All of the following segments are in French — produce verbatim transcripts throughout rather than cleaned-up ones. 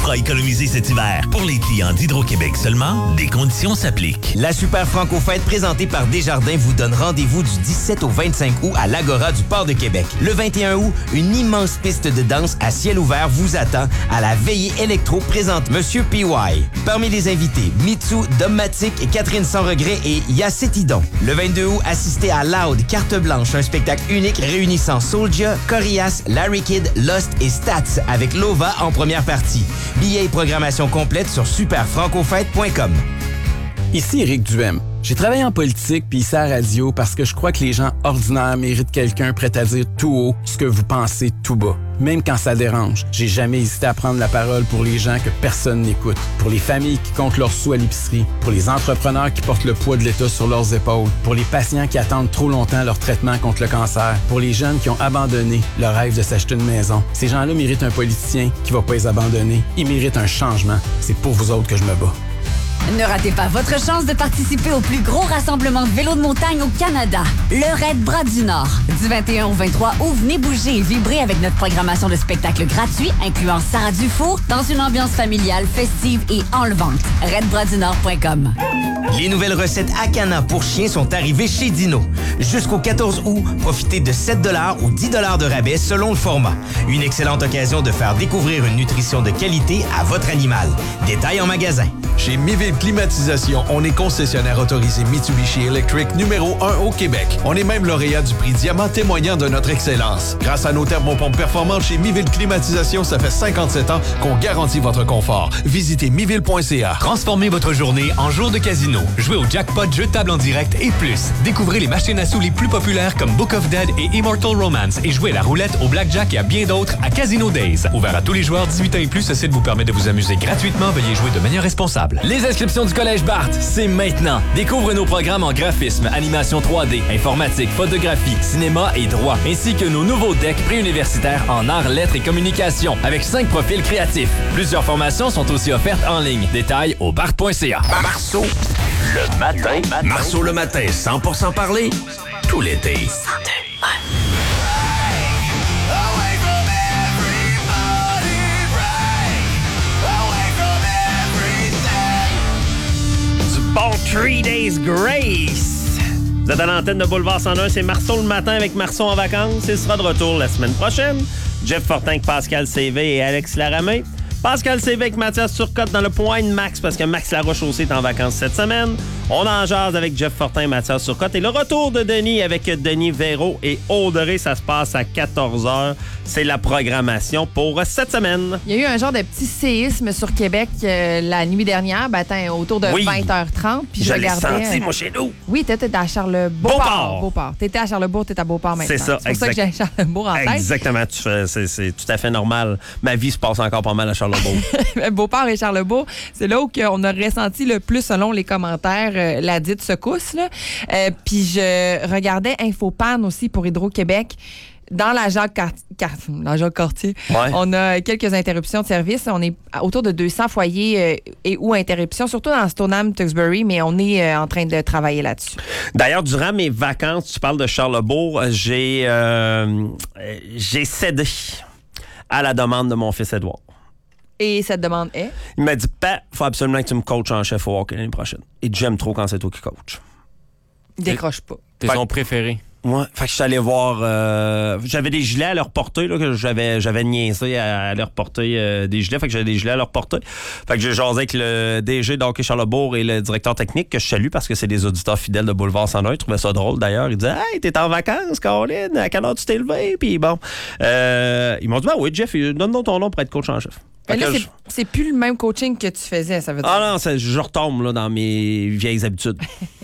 Pour économiser cet hiver. Pour les clients d'Hydro-Québec seulement, des conditions s'appliquent. La Super Franco-Fête présentée par Desjardins vous donne rendez-vous du dix-sept au vingt-cinq août à l'Agora du Port de Québec. Le vingt et un août, une immense piste de danse à ciel ouvert vous attend à la veillée électro présente Monsieur P Y. Parmi les invités, Mitsu, Dommatic, Catherine Sans Regret et Yacetidon. Le vingt-deux août, assistez à Loud, Carte Blanche, un spectacle unique réunissant Soulja, Corias, Larry Kidd, Lost et Stats avec Lova en première partie. Billets et programmation complète sur super franco fête point com. Ici Éric Duhem. J'ai travaillé en politique puis ici à la radio parce que je crois que les gens ordinaires méritent quelqu'un prêt à dire tout haut ce que vous pensez tout bas. Même quand ça dérange, j'ai jamais hésité à prendre la parole pour les gens que personne n'écoute, pour les familles qui comptent leurs sous à l'épicerie, pour les entrepreneurs qui portent le poids de l'État sur leurs épaules, pour les patients qui attendent trop longtemps leur traitement contre le cancer, pour les jeunes qui ont abandonné le rêve de s'acheter une maison. Ces gens-là méritent un politicien qui va pas les abandonner. Ils méritent un changement. C'est pour vous autres que je me bats. Ne ratez pas votre chance de participer au plus gros rassemblement de vélos de montagne au Canada, le Raid Bras du Nord. Du vingt et un au vingt-trois août, venez bouger et vibrer avec notre programmation de spectacles gratuits incluant Sarah Dufour dans une ambiance familiale, festive et enlevante. raid bras du nord point com. Les nouvelles recettes Akana pour chiens sont arrivées chez Dino. Jusqu'au quatorze août, profitez de sept dollars ou dix dollars de rabais selon le format. Une excellente occasion de faire découvrir une nutrition de qualité à votre animal. Détails en magasin. Chez Miville Climatisation, on est concessionnaire autorisé Mitsubishi Electric numéro un au Québec. On est même lauréat du prix Diamant témoignant de notre excellence. Grâce à nos thermopompes performantes chez Miville Climatisation, ça fait cinquante-sept ans qu'on garantit votre confort. Visitez miville point c a. Transformez votre journée en jour de casino. Jouez au jackpot, jeu de table en direct et plus. Découvrez les machines à sous les plus populaires comme Book of Dead et Immortal Romance et jouez à la roulette, au blackjack et à bien d'autres à Casino Days. Ouvert à tous les joueurs dix-huit ans et plus, ce site vous permet de vous amuser gratuitement. Veuillez jouer de manière responsable. Les inscriptions du Collège Barthes, c'est maintenant. Découvre nos programmes en graphisme, animation trois D, informatique, photographie, cinéma et droit, ainsi que nos nouveaux decks préuniversitaires en arts, lettres et communication, avec cinq profils créatifs. Plusieurs formations sont aussi offertes en ligne. Détails au barthes point c a. Marceau, le matin. Marceau le matin, cent pour cent parler, tout l'été. cent deux Bon Three Days Grace. Vous êtes à l'antenne de Boulevard cent un, c'est Marceau le matin avec Marceau en vacances. Il sera de retour la semaine prochaine. Jeff Fortin avec Pascal C V et Alex Laramé. Pascal C V avec Mathias Turcotte dans le point de Max parce que Max Laroche aussi est en vacances cette semaine. On en jase avec Jeff Fortin et Mathias Turcotte. Et le retour de Denis avec Denis Véro et Audrey, ça se passe à quatorze heures. C'est la programmation pour cette semaine. Il y a eu un genre de petit séisme sur Québec euh, la nuit dernière, ben, attends, autour de oui. vingt heures trente. Puis je, je regardais, l'ai senti, euh, moi, chez nous. Oui, t'étais à Charlebourg. Beauport. T'étais à Charlebourg, t'étais à Beauport maintenant. C'est ça, c'est pour exact. ça que j'ai Charlebourg en tête. Exactement, tu fais, c'est, c'est tout à fait normal. Ma vie se passe encore pas mal à Charlebourg. Beauport et Charlebourg, c'est là où on a ressenti le plus, selon les commentaires, euh, la dite secousse. Là. Euh, puis je regardais Infopan aussi pour Hydro-Québec. Dans la Jacques, Car- Car- la Jacques Cartier, ouais. On a quelques interruptions de service. On est autour de deux cents foyers euh, et ou interruptions, surtout dans Stoneham, Tewksbury, mais on est euh, en train de travailler là-dessus. D'ailleurs, durant mes vacances, tu parles de Charlebourg, j'ai, euh, j'ai cédé à la demande de mon fils Édouard. Et cette demande est? Il m'a dit, Pat, il faut absolument que tu me coaches en chef au hockey l'année prochaine. Et j'aime trop quand c'est toi qui coach. Décroche pas. T'es son préféré. Ouais, fait que je suis allé voir. Euh, j'avais des gilets à leur porter, là, que j'avais, j'avais niaisé à, à leur porter euh, des gilets. Fait que j'avais des gilets à leur porter. Fait que j'ai jasé avec le D G d'Hockey Charlebourg et le directeur technique, que je salue parce que c'est des auditeurs fidèles de Boulevard cent un. Ils trouvaient ça drôle d'ailleurs. Ils disaient, hey, t'es en vacances, Caroline, à quelle heure tu t'es levé? Puis bon. Euh, ils m'ont dit, ah oui, Jeff, donne-nous ton nom pour être coach en chef. Mais là, c'est, je... c'est plus le même coaching que tu faisais, ça veut dire. Ah non, c'est, je retombe là, dans mes vieilles habitudes.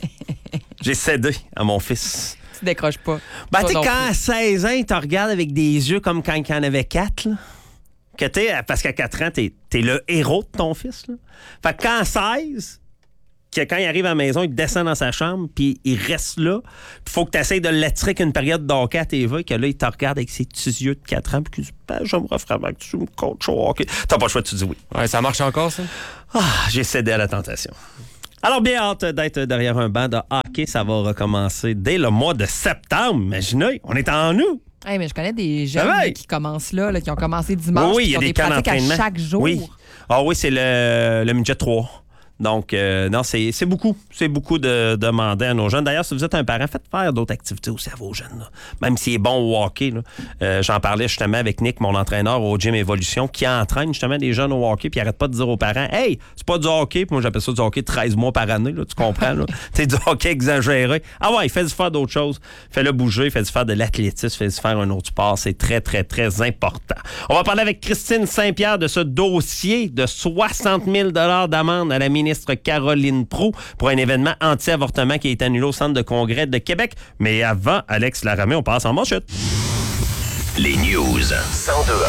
J'ai cédé à mon fils. Tu décroches pas. Ben, tu sais, quand à seize ans, il te regarde avec des yeux comme quand il en avait quatre, là. Que t'es, parce qu'à quatre ans, t'es, t'es le héros de ton fils, là. Fait que quand à seize, que quand il arrive à la maison, il descend dans sa chambre, puis il reste là. Il faut que tu essaies de l'attirer qu'une période d'hockey à T V, que là, il te regarde avec ses petits yeux de quatre ans, puis qu'il dit, ben, j'aimerais vraiment que tu me coaches au hockey. T'as pas le choix, tu dis oui. Ouais, ça marche encore, ça? Ah, j'ai cédé à la tentation. Alors, bien hâte d'être derrière un banc de hockey. Ça va recommencer dès le mois de septembre. Imaginez, on est en août. Hey, mais je connais des jeunes ouais. qui commencent là, là, qui ont commencé dimanche, oui, qui ont des pratiques à chaque jour. Oui. Ah oui, c'est le, le midget trois. Donc, euh, non, c'est, c'est beaucoup. C'est beaucoup de demander à nos jeunes. D'ailleurs, si vous êtes un parent, faites faire d'autres activités aussi à vos jeunes. Là. Même s'il est bon au hockey. Là. Euh, j'en parlais justement avec Nick, mon entraîneur au Gym Évolution, qui entraîne justement des jeunes au hockey, puis il arrête pas de dire aux parents, « Hey, c'est pas du hockey. » Puis moi, j'appelle ça du hockey treize mois par année. Là, tu comprends? Là? C'est du hockey exagéré. Ah ouais, il fait du faire d'autres choses. Fais-le bouger, fais du faire de l'athlétisme, fais du faire un autre sport. C'est très, très, très important. On va parler avec Christine Saint-Pierre de ce dossier de soixante mille dollars d'amende à la ministre Caroline Proulx pour un événement anti-avortement qui est annulé au Centre de congrès de Québec. Mais avant, Alex Laramée, on passe en manchette. Les news cent deux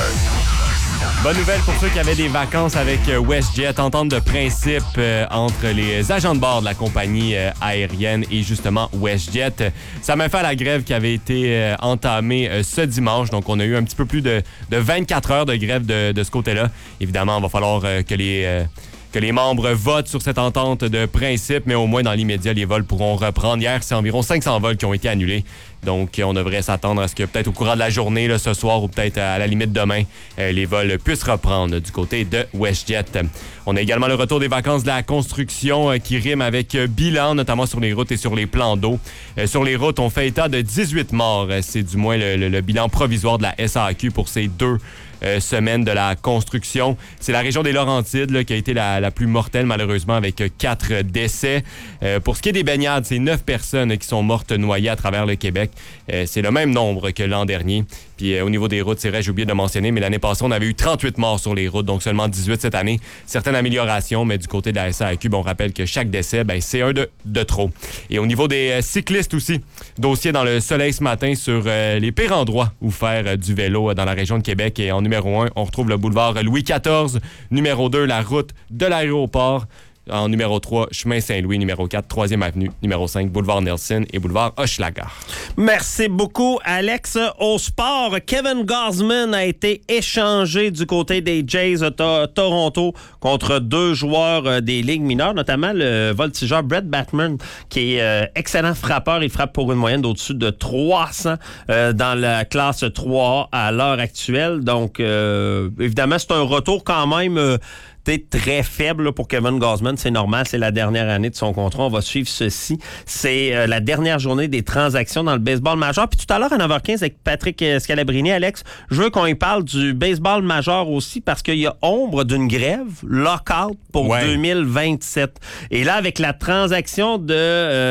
un. Bonne nouvelle pour ceux qui avaient des vacances avec WestJet. Entente de principe euh, entre les agents de bord de la compagnie euh, aérienne et justement WestJet. Ça m'a fait à la grève qui avait été euh, entamée euh, ce dimanche. Donc, on a eu un petit peu plus de, de vingt-quatre heures de grève de, de ce côté-là. Évidemment, il va falloir euh, que les... Euh, que les membres votent sur cette entente de principe, mais au moins dans l'immédiat, les vols pourront reprendre. Hier, c'est environ cinq cents vols qui ont été annulés. Donc, on devrait s'attendre à ce que peut-être au courant de la journée, là, ce soir ou peut-être à la limite demain, euh, les vols puissent reprendre du côté de WestJet. On a également le retour des vacances de la construction euh, qui rime avec euh, bilan, notamment sur les routes et sur les plans d'eau. Euh, sur les routes, on fait état de dix-huit morts. C'est du moins le, le, le bilan provisoire de la S A A Q pour ces deux Euh, semaine de la construction. C'est la région des Laurentides là, qui a été la, la plus mortelle, malheureusement, avec euh, quatre décès. Euh, pour ce qui est des baignades, c'est neuf personnes qui sont mortes noyées à travers le Québec. Euh, c'est le même nombre que l'an dernier. Puis euh, au niveau des routes, c'est vrai, j'ai oublié de mentionner, mais l'année passée, on avait eu trente-huit morts sur les routes, donc seulement dix-huit cette année. Certaines améliorations, mais du côté de la S A A Q, ben, on rappelle que chaque décès, ben, c'est un de, de trop. Et au niveau des euh, cyclistes aussi, dossier dans le Soleil ce matin sur euh, les pires endroits où faire euh, du vélo euh, dans la région de Québec. Et en numéro un, on retrouve le boulevard Louis quatorze. Numéro deux, la route de l'aéroport. En numéro trois, chemin Saint-Louis. Numéro quatre, troisième avenue. Numéro cinq, boulevard Nelson et boulevard Hochelaga. Merci beaucoup, Alex. Au sport, Kevin Gausman a été échangé du côté des Jays de to- Toronto contre deux joueurs euh, des ligues mineures, notamment le voltigeur Brett Batman, qui est euh, excellent frappeur. Il frappe pour une moyenne d'au-dessus de trois cents euh, dans la classe trois A à l'heure actuelle. Donc, euh, évidemment, c'est un retour quand même... Euh, très faible là, pour Kevin Gausman. C'est normal, c'est la dernière année de son contrat. On va suivre ceci. C'est euh, la dernière journée des transactions dans le baseball majeur. Puis tout à l'heure, à neuf heures quinze, avec Patrick Scalabrini, Alex, je veux qu'on y parle du baseball majeur aussi parce qu'il y a ombre d'une grève, lockout pour ouais. deux mille vingt-sept. Et là, avec la transaction de,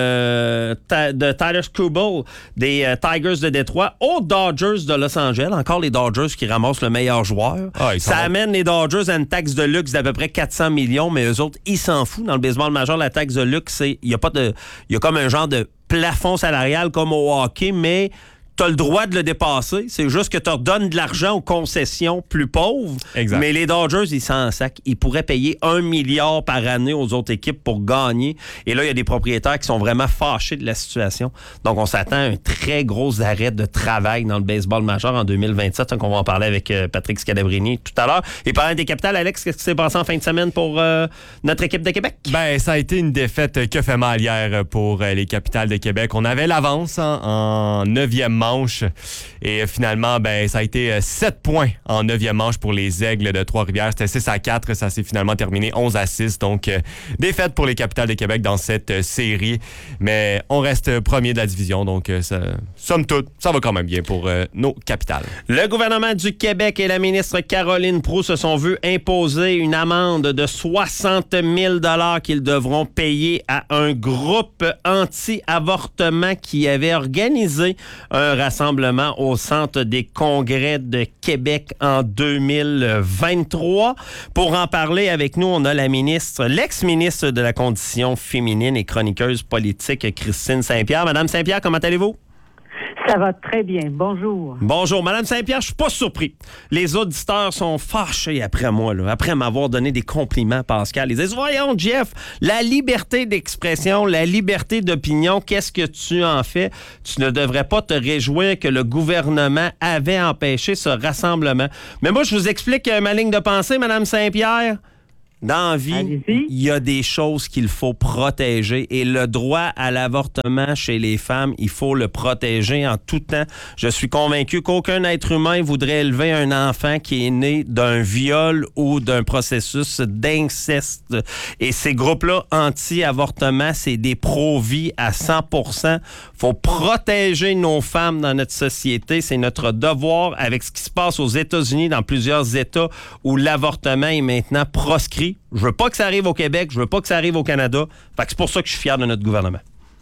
euh, ta, de Tyler Skubal des euh, Tigers de Détroit aux Dodgers de Los Angeles, encore les Dodgers qui ramassent le meilleur joueur, ah, ça sont... amène les Dodgers à une taxe de luxe d'à peu près quatre cents millions, mais eux autres, ils s'en foutent. Dans le baseball majeur, la taxe de luxe, c'est il y a pas de il y a comme un genre de plafond salarial comme au hockey, mais tu as le droit de le dépasser. C'est juste que tu redonnes de l'argent aux concessions plus pauvres. Exact. Mais les Dodgers, ils s'en sacent. Ils pourraient payer un milliard par année aux autres équipes pour gagner. Et là, il y a des propriétaires qui sont vraiment fâchés de la situation. Donc, on s'attend à un très gros arrêt de travail dans le baseball majeur en deux mille vingt-sept. Donc, on va en parler avec euh, Patrick Scalabrini tout à l'heure. Et parlant des capitales, Alex, qu'est-ce qui s'est passé en fin de semaine pour euh, notre équipe de Québec? Ben, ça a été une défaite que fait mal hier pour euh, les capitales de Québec. On avait l'avance hein, en neuvième manche. Et finalement, ben, ça a été sept points en neuvième manche pour les Aigles de Trois-Rivières. C'était six à quatre. Ça s'est finalement terminé onze à six. Donc, euh, défaite pour les capitales de Québec dans cette euh, série. Mais on reste premier de la division. Donc, euh, ça, somme toute, ça va quand même bien pour euh, nos capitales. Le gouvernement du Québec et la ministre Caroline Proulx se sont vus imposer une amende de soixante mille dollars qu'ils devront payer à un groupe anti-avortement qui avait organisé un rassemblement au Centre des congrès de Québec en deux mille vingt-trois. Pour en parler avec nous, on a la ministre, l'ex-ministre de la Condition féminine et chroniqueuse politique, Christine Saint-Pierre. Madame Saint-Pierre, comment allez-vous? Ça va très bien. Bonjour. Bonjour. Madame Saint-Pierre, je suis pas surpris. Les auditeurs sont fâchés après moi, là, après m'avoir donné des compliments, Pascal. Ils disent, voyons, Jeff, la liberté d'expression, la liberté d'opinion, qu'est-ce que tu en fais? Tu ne devrais pas te réjouir que le gouvernement avait empêché ce rassemblement. Mais moi, je vous explique ma ligne de pensée, Madame Saint-Pierre. Dans la vie, il y a des choses qu'il faut protéger et le droit à l'avortement chez les femmes, il faut le protéger en tout temps. Je suis convaincu qu'aucun être humain voudrait élever un enfant qui est né d'un viol ou d'un processus d'inceste. Et ces groupes-là anti-avortement, c'est des pro-vie à cent pour cent. Faut protéger nos femmes dans notre société. C'est notre devoir avec ce qui se passe aux États-Unis, dans plusieurs États où l'avortement est maintenant proscrit. Je veux pas que ça arrive au Québec, je veux pas que ça arrive au Canada. Fait que c'est pour ça que je suis fier de notre gouvernement.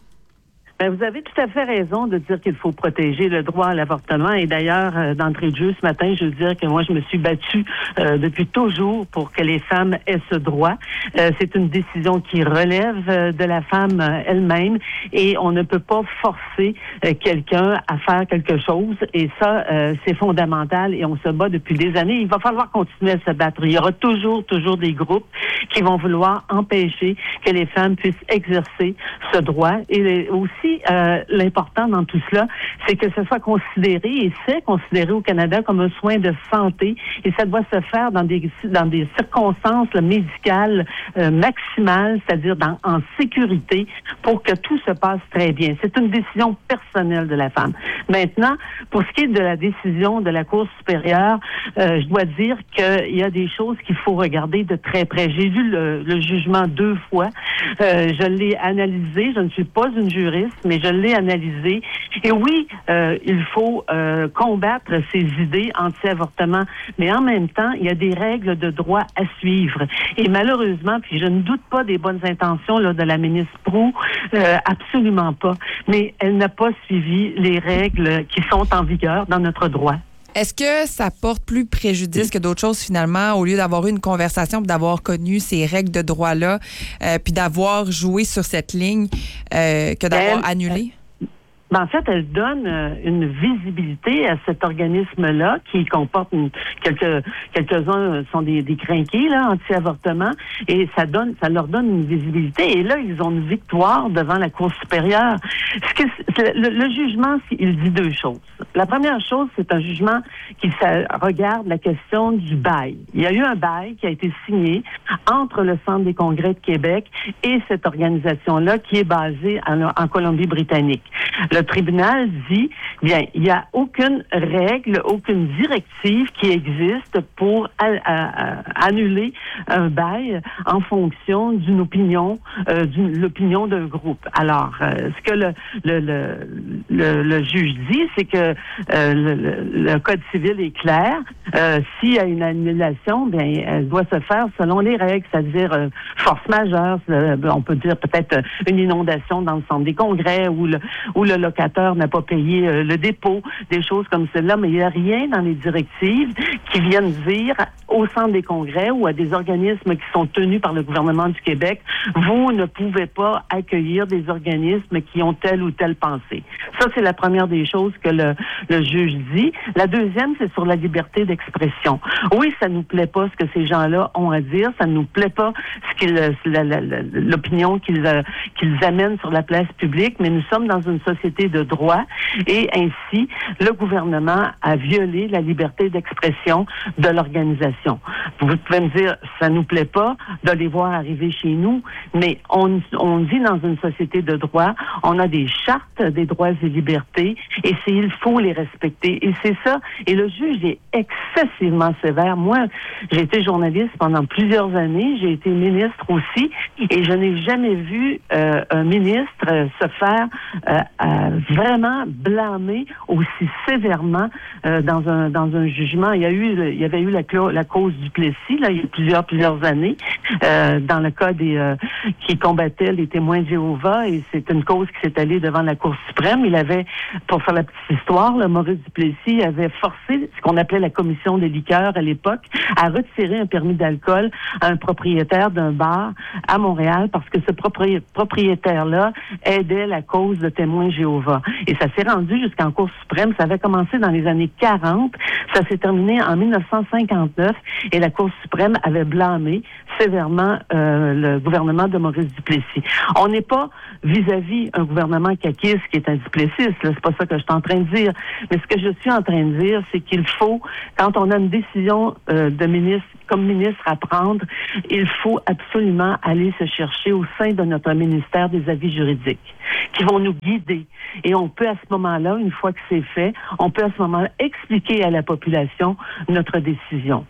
Ben, vous avez tout à fait raison de dire qu'il faut protéger le droit à l'avortement. Et d'ailleurs, euh, d'entrée de jeu ce matin, je veux dire que moi, je me suis battue euh, depuis toujours pour que les femmes aient ce droit. Euh, c'est une décision qui relève euh, de la femme euh, elle-même et on ne peut pas forcer euh, quelqu'un à faire quelque chose. Et ça, euh, c'est fondamental et on se bat depuis des années. Il va falloir continuer à se battre. Il y aura toujours, toujours des groupes qui vont vouloir empêcher que les femmes puissent exercer ce droit. Et aussi, Euh, l'important dans tout cela, c'est que ce soit considéré, et c'est considéré au Canada comme un soin de santé, et ça doit se faire dans des dans des circonstances là, médicales euh, maximales, c'est-à-dire dans, en sécurité, pour que tout se passe très bien. C'est une décision personnelle de la femme. Maintenant, pour ce qui est de la décision de la Cour supérieure, euh, je dois dire qu'il y a des choses qu'il faut regarder de très près. J'ai vu le, le jugement deux fois. Euh, je l'ai analysé. Je ne suis pas une juriste, mais je l'ai analysé. Et oui, euh, il faut euh, combattre ces idées anti-avortement, mais en même temps, il y a des règles de droit à suivre. Et malheureusement, puis je ne doute pas des bonnes intentions là, de la ministre Proulx, euh, absolument pas, mais elle n'a pas suivi les règles qui sont en vigueur dans notre droit. Est-ce que ça porte plus préjudice que d'autres choses, finalement, au lieu d'avoir eu une conversation puis d'avoir connu ces règles de droit-là, euh, puis d'avoir joué sur cette ligne, euh, que d'avoir ben, annulé? Ben, en fait, elle donne euh, une visibilité à cet organisme-là qui comporte une, quelques quelques-uns sont des, des crinqués là, anti-avortement, et ça donne, ça leur donne une visibilité. Et là, ils ont une victoire devant la Cour supérieure. Ce que, le, le jugement, il dit deux choses. La première chose, c'est un jugement qui ça, regarde la question du bail. Il y a eu un bail qui a été signé entre le Centre des congrès de Québec et cette organisation-là qui est basée en, en Colombie-Britannique. Le tribunal dit, bien, il n'y a aucune règle, aucune directive qui existe pour a, a, a, annuler un bail en fonction d'une opinion, euh, d'une l'opinion d'un groupe. Alors, euh, ce que le, le, le, le, le juge dit, c'est que euh, le, le Code civil est clair. Euh, s'il y a une annulation, bien, elle doit se faire selon les règles, c'est-à-dire euh, force majeure, euh, on peut dire peut-être une inondation dans le centre des congrès ou le, ou le locataire n'a pas payé euh, le dépôt, des choses comme cela, mais il n'y a rien dans les directives qui viennent dire au centre des congrès ou à des organismes qui sont tenus par le gouvernement du Québec, vous ne pouvez pas accueillir des organismes qui ont telle ou telle pensée. Ça, c'est la première des choses que le, le juge dit. La deuxième, c'est sur la liberté d'expression. Oui, ça nous plaît pas ce que ces gens-là ont à dire, ça nous plaît pas ce qu'ils, la, la, la, l'opinion qu'ils, euh, qu'ils amènent sur la place publique, mais nous sommes dans une société de droit et ainsi, le gouvernement a violé la liberté d'expression de l'organisation. Vous pouvez me dire, ça nous plaît pas de les voir arriver chez nous, mais on, on vit dans une société de droit, on a des chartes des droits et libertés et c'est, il faut les respecter. Et c'est ça. Et le juge est excessivement sévère. Moi, j'ai été journaliste pendant plusieurs années, j'ai été ministre aussi et je n'ai jamais vu euh, un ministre euh, se faire euh, euh, vraiment blâmer aussi sévèrement euh, dans un dans un jugement. Il y a eu, il y avait eu la, la cause du Plessis là, il y a plusieurs plusieurs années euh, dans le cas des euh, qui combattaient les témoins de Jéhovah et c'est une cause qui s'est allée devant la Cour suprême. Il avait, pour faire la petite histoire, le Maurice Duplessis avait forcé ce qu'on appelait la commission des liqueurs à l'époque à retirer un permis d'alcool à un propriétaire d'un bar à Montréal parce que ce propri- propriétaire-là aidait la cause de témoins de Jéhovah. Et ça s'est rendu jusqu'en Cour suprême. Ça avait commencé dans les années quarante. Ça s'est terminé en dix-neuf cent cinquante-neuf et la Cour suprême avait blâmé sévèrement euh, le gouvernement de de Maurice Duplessis. On n'est pas vis-à-vis un gouvernement caquiste qui est un Duplessis, là, c'est pas ça que je suis en train de dire. Mais ce que je suis en train de dire, c'est qu'il faut, quand on a une décision euh, de ministre, comme ministre à prendre, il faut absolument aller se chercher au sein de notre ministère des avis juridiques qui vont nous guider. Et on peut à ce moment-là, une fois que c'est fait, on peut à ce moment-là expliquer à la population notre décision.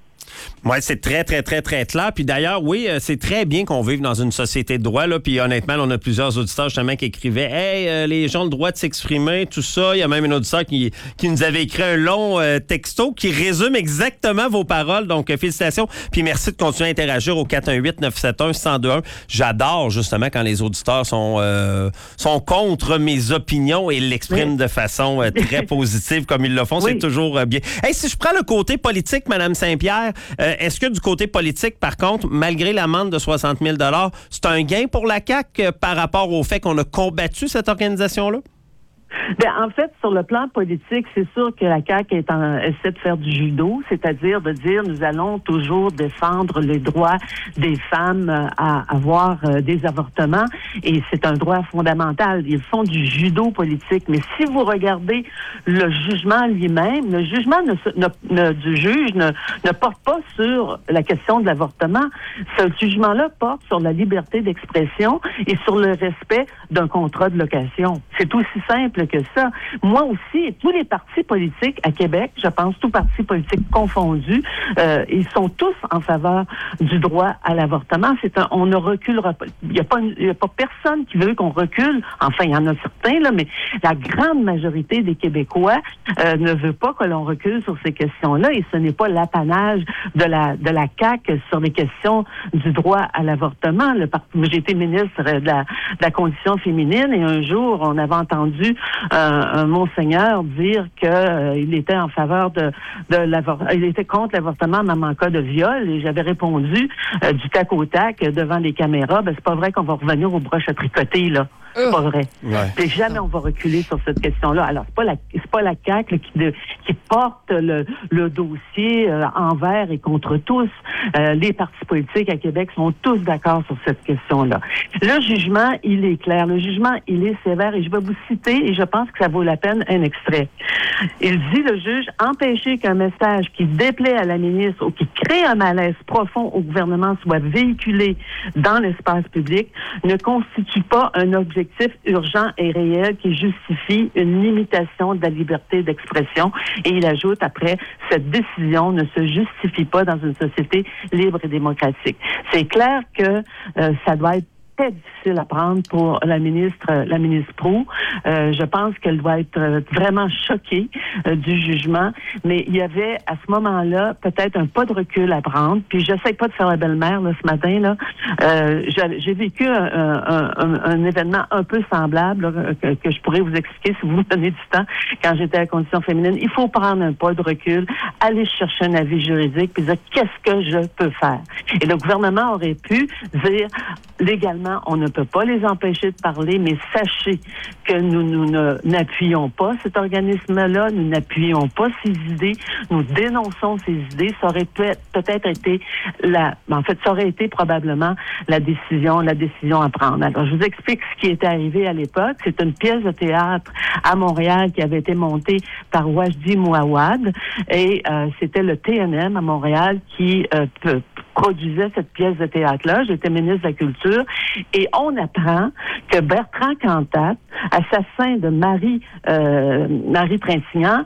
Oui, c'est très, très, très, très clair. Puis d'ailleurs, oui, c'est très bien qu'on vive dans une société de droit. Là. Puis honnêtement, on a plusieurs auditeurs justement qui écrivaient « Hey, euh, les gens ont le droit de s'exprimer, tout ça. » Il y a même un auditeur qui, qui nous avait écrit un long euh, texto qui résume exactement vos paroles. Donc, euh, félicitations. Puis merci de continuer à interagir au quatre un huit neuf sept un un zéro deux un. J'adore justement quand les auditeurs sont, euh, sont contre mes opinions et l'expriment oui. de façon euh, très positive comme ils le font. Oui. C'est toujours euh, bien. Hey, si je prends le côté politique, Mme Saint-Pierre, Euh, est-ce que du côté politique, par contre, malgré l'amende de soixante mille dollars, c'est un gain pour la C A Q euh, par rapport au fait qu'on a combattu cette organisation-là? Bien, en fait, sur le plan politique, c'est sûr que la C A Q est en, essaie de faire du judo, c'est-à-dire de dire nous allons toujours défendre les droits des femmes à avoir euh, des avortements, et c'est un droit fondamental. Ils font du judo politique, mais si vous regardez le jugement lui-même, le jugement ne, ne, ne, du juge ne, ne porte pas sur la question de l'avortement. Ce jugement-là porte sur la liberté d'expression et sur le respect d'un contrat de location. C'est aussi simple que ça. Moi aussi, et tous les partis politiques à Québec, je pense, tous partis politiques confondus, euh, ils sont tous en faveur du droit à l'avortement. C'est un, on ne reculera pas. Il n'y a pas, il y a pas personne qui veut qu'on recule. Enfin, il y en a certains, là, mais la grande majorité des Québécois euh, ne veut pas que l'on recule sur ces questions-là, et ce n'est pas l'apanage de la, de la C A Q sur les questions du droit à l'avortement. Le parti, j'ai été ministre de la, de la condition féminine, et un jour, on avait entendu un, un monseigneur dire que euh, il était en faveur de, de l'avortement, il était contre l'avortement même en cas de viol, et j'avais répondu euh, du tac au tac euh, devant les caméras, ben c'est pas vrai qu'on va revenir aux broches à tricoter, là. C'est pas vrai. Ouais. Et jamais on va reculer sur cette question-là. Alors, c'est pas la, c'est pas la C A Q là, qui, de, qui porte le, le dossier euh, envers et contre tous. Euh, les partis politiques à Québec sont tous d'accord sur cette question-là. Le jugement, il est clair. Le jugement, il est sévère, et je vais vous citer, et je pense que ça vaut la peine, un extrait. Il dit, le juge, empêcher qu'un message qui déplaît à la ministre ou qui crée un malaise profond au gouvernement soit véhiculé dans l'espace public ne constitue pas un objectif urgent et réel qui justifie une limitation de la liberté d'expression. Et il ajoute après, cette décision ne se justifie pas dans une société libre et démocratique. C'est clair que euh, ça doit être très difficile à prendre pour la ministre, la ministre Proulx. Euh, je pense qu'elle doit être vraiment choquée euh, du jugement, mais il y avait à ce moment-là peut-être un pas de recul à prendre. Puis j'essaie pas de faire la belle-mère là, ce matin là. Euh, j'ai, j'ai vécu un, un, un, un événement un peu semblable là, que, que je pourrais vous expliquer si vous me donnez du temps. Quand j'étais à la condition féminine, il faut prendre un pas de recul, aller chercher un avis juridique, puis dire qu'est-ce que je peux faire. Et le gouvernement aurait pu dire légalement, on ne peut pas les empêcher de parler, mais sachez que nous, nous ne, n'appuyons pas cet organisme-là, nous n'appuyons pas ces idées, nous dénonçons ces idées. Ça aurait peut- peut-être été la, en fait, ça aurait été probablement la décision, la décision à prendre. Alors, je vous explique ce qui était arrivé à l'époque. C'est une pièce de théâtre à Montréal qui avait été montée par Wajdi Mouawad, et euh, c'était le T N M à Montréal qui euh, peut, produisait cette pièce de théâtre-là. J'étais ministre de la Culture, et on apprend que Bertrand Cantat, assassin de Marie euh, Marie Trintignant,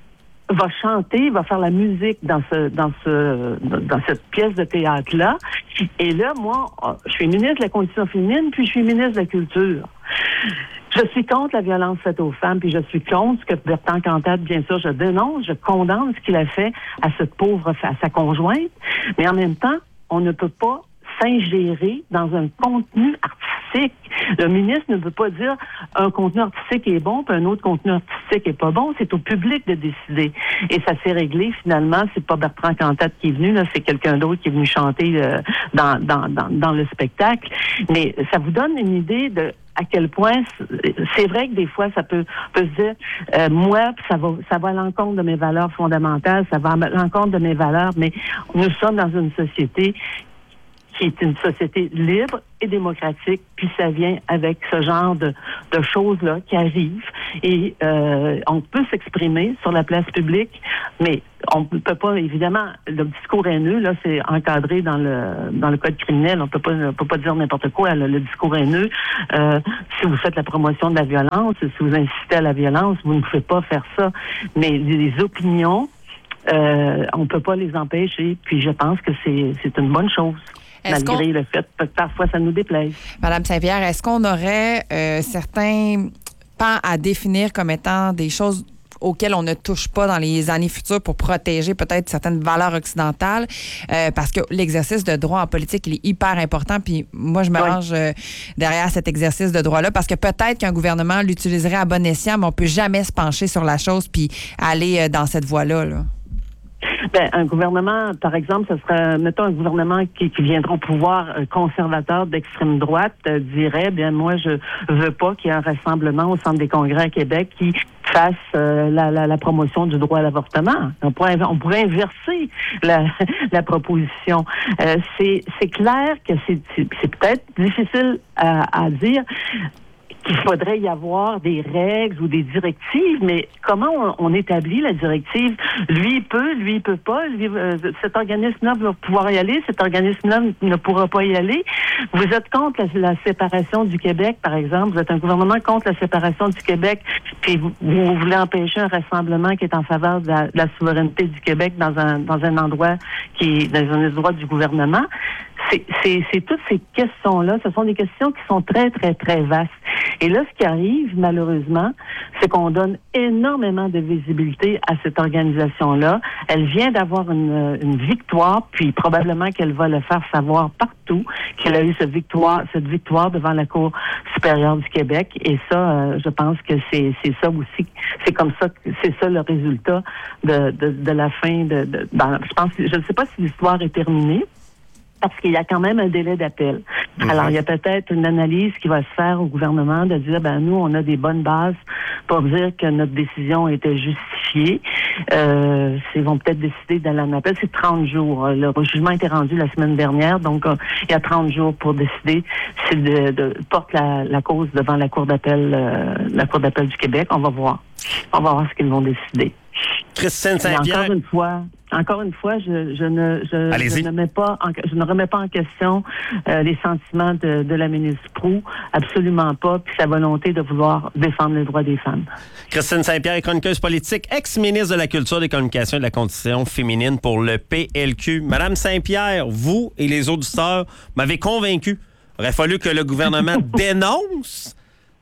va chanter, va faire la musique dans ce dans ce dans cette pièce de théâtre-là. Et là, moi, je suis ministre de la Condition féminine, puis je suis ministre de la Culture. Je suis contre la violence faite aux femmes, puis je suis contre ce que Bertrand Cantat, bien sûr, je dénonce, je condamne ce qu'il a fait à cette pauvre, à sa conjointe, mais en même temps, on ne peut pas s'ingérer dans un contenu artistique. Le ministre ne peut pas dire un contenu artistique est bon, puis un autre contenu artistique est pas bon. C'est au public de décider. Et ça s'est réglé finalement. C'est pas Bertrand Cantat qui est venu, là, c'est quelqu'un d'autre qui est venu chanter euh, dans, dans, dans, dans le spectacle. Mais ça vous donne une idée de à quel point c'est vrai que des fois ça peut, peut se dire euh, moi ça va ça va à l'encontre de mes valeurs fondamentales, ça va à l'encontre de mes valeurs, mais nous sommes dans une société qui est une société libre et démocratique, puis ça vient avec ce genre de, de choses-là qui arrivent. Et euh, on peut s'exprimer sur la place publique, mais on ne peut pas, évidemment, le discours haineux, là, c'est encadré dans le dans le code criminel. On peut pas, on peut pas dire n'importe quoi. Là, le discours haineux, euh, si vous faites la promotion de la violence, si vous incitez à la violence, vous ne pouvez pas faire ça. Mais les opinions, euh, on peut pas les empêcher. Puis je pense que c'est c'est une bonne chose. Est-ce malgré qu'on... le fait que parfois ça nous déplaise. Madame Saint-Pierre, est-ce qu'on aurait euh, certains pans à définir comme étant des choses auxquelles on ne touche pas dans les années futures pour protéger peut-être certaines valeurs occidentales, euh, parce que l'exercice de droit en politique, il est hyper important, puis moi, je me oui. range euh, derrière cet exercice de droit-là, parce que peut-être qu'un gouvernement l'utiliserait à bon escient, mais on peut jamais se pencher sur la chose puis aller euh, dans cette voie-là, là. Ben, un gouvernement, par exemple, ce serait, mettons, un gouvernement qui, qui viendra au pouvoir euh, conservateur d'extrême droite, euh, dirait, bien, moi, je veux pas qu'il y ait un rassemblement au Centre des congrès à Québec qui fasse euh, la, la, la promotion du droit à l'avortement. On pourrait, on pourrait inverser la, la proposition. Euh, c'est, c'est clair que c'est, c'est, c'est peut-être difficile à, à dire qu'il faudrait y avoir des règles ou des directives, mais comment on, on établit la directive? Lui, il peut, lui, il peut pas. Lui, euh, cet organisme-là va pouvoir y aller, cet organisme-là ne pourra pas y aller. Vous êtes contre la, la séparation du Québec, par exemple. Vous êtes un gouvernement contre la séparation du Québec, puis vous, vous voulez empêcher un rassemblement qui est en faveur de la, de la souveraineté du Québec dans un, dans un endroit qui est dans un endroit du gouvernement. C'est, c'est, c'est toutes ces questions-là, ce sont des questions qui sont très, très, très vastes. Et là, ce qui arrive, malheureusement, c'est qu'on donne énormément de visibilité à cette organisation-là. Elle vient d'avoir une, une victoire, puis probablement qu'elle va le faire savoir partout qu'elle a eu cette victoire, cette victoire devant la Cour supérieure du Québec. Et ça, euh, je pense que c'est, c'est ça aussi, c'est comme ça, c'est ça le résultat de, de, de la fin de, de ben, je pense, je ne sais pas si l'histoire est terminée, parce qu'il y a quand même un délai d'appel. Mmh. Alors, il y a peut-être une analyse qui va se faire au gouvernement de dire, ben nous, on a des bonnes bases pour dire que notre décision était justifiée. Euh, ils vont peut-être décider d'aller en appel. C'est trente jours. Le jugement a été rendu la semaine dernière, donc euh, il y a trente jours pour décider s'il de, de, porte la, la cause devant la Cour d'appel, euh, la Cour d'appel du Québec. On va voir. On va voir ce qu'ils vont décider. Christine Saint-Pierre. Encore une fois, encore une fois, je, je ne, je, je ne mets pas, en, je ne remets pas en question euh, les sentiments de, de la ministre Proulx, absolument pas, puis sa volonté de vouloir défendre les droits des femmes. Christine Saint-Pierre est chroniqueuse politique, ex-ministre de la Culture, des Communications et de la Condition féminine pour le P L Q. Madame Saint-Pierre, vous et les auditeurs m'avez convaincu. Il aurait fallu que le gouvernement dénonce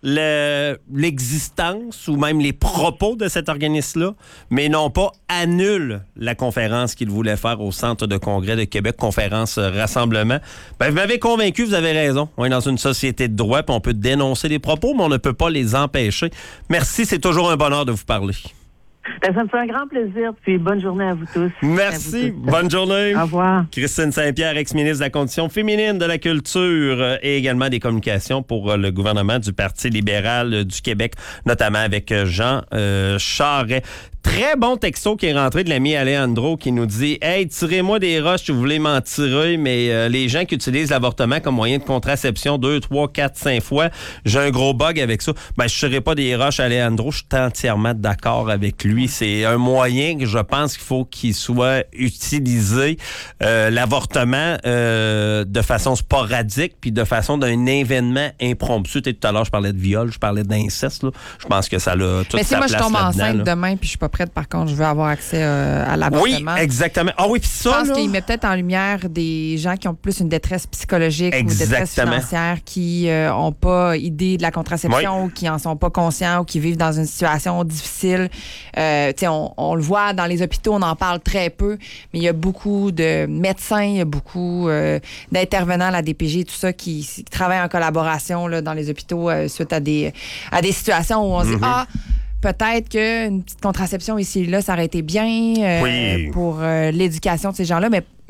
Le, l'existence ou même les propos de cet organisme-là, mais non pas annule la conférence qu'il voulait faire au Centre de congrès de Québec, conférence euh, rassemblement. Ben, vous m'avez convaincu, vous avez raison. On est dans une société de droit, puis on peut dénoncer les propos, mais on ne peut pas les empêcher. Merci, c'est toujours un bonheur de vous parler. Ben, ça me fait un grand plaisir, puis bonne journée à vous tous. Merci, vous tous. Bonne journée. Au revoir. Christine Saint-Pierre, ex-ministre de la Condition féminine, de la Culture euh, et également des Communications pour euh, le gouvernement du Parti libéral euh, du Québec, notamment avec euh, Jean euh, Charest. Très bon texto qui est rentré de l'ami Alejandro qui nous dit « Hey, tirez-moi des roches si vous voulez m'en tirer, mais euh, les gens qui utilisent l'avortement comme moyen de contraception deux, trois, quatre, cinq fois, j'ai un gros bug avec ça. Ben, je ne tirerai pas des roches, Alejandro. Je suis entièrement d'accord avec lui. C'est un moyen que je pense qu'il faut qu'il soit utilisé, euh, l'avortement, euh, de façon sporadique puis de façon d'un événement impromptu. Tout à l'heure, je parlais de viol, je parlais d'inceste. Là. Je pense que ça a toute mais sa si place moi, je tombe enceinte là. demain puis je suis pas prête, par contre, je veux avoir accès euh, à l'avortement. Oui, exactement. Ah oui, puis ça, je pense là... qu'il met peut-être en lumière des gens qui ont plus une détresse psychologique exactement. Ou une détresse financière, qui n'ont euh, pas idée de la contraception oui. ou qui en sont pas conscients ou qui vivent dans une situation difficile. Euh, on, on le voit dans les hôpitaux, on en parle très peu, mais il y a beaucoup de médecins, il y a beaucoup euh, d'intervenants à la D P J, tout ça, qui, qui travaillent en collaboration là, dans les hôpitaux euh, suite à des, à des situations où on mm-hmm. se dit « Ah, peut-être qu'une petite contraception ici et là, ça aurait été bien euh, oui. pour euh, l'éducation de ces gens-là, mais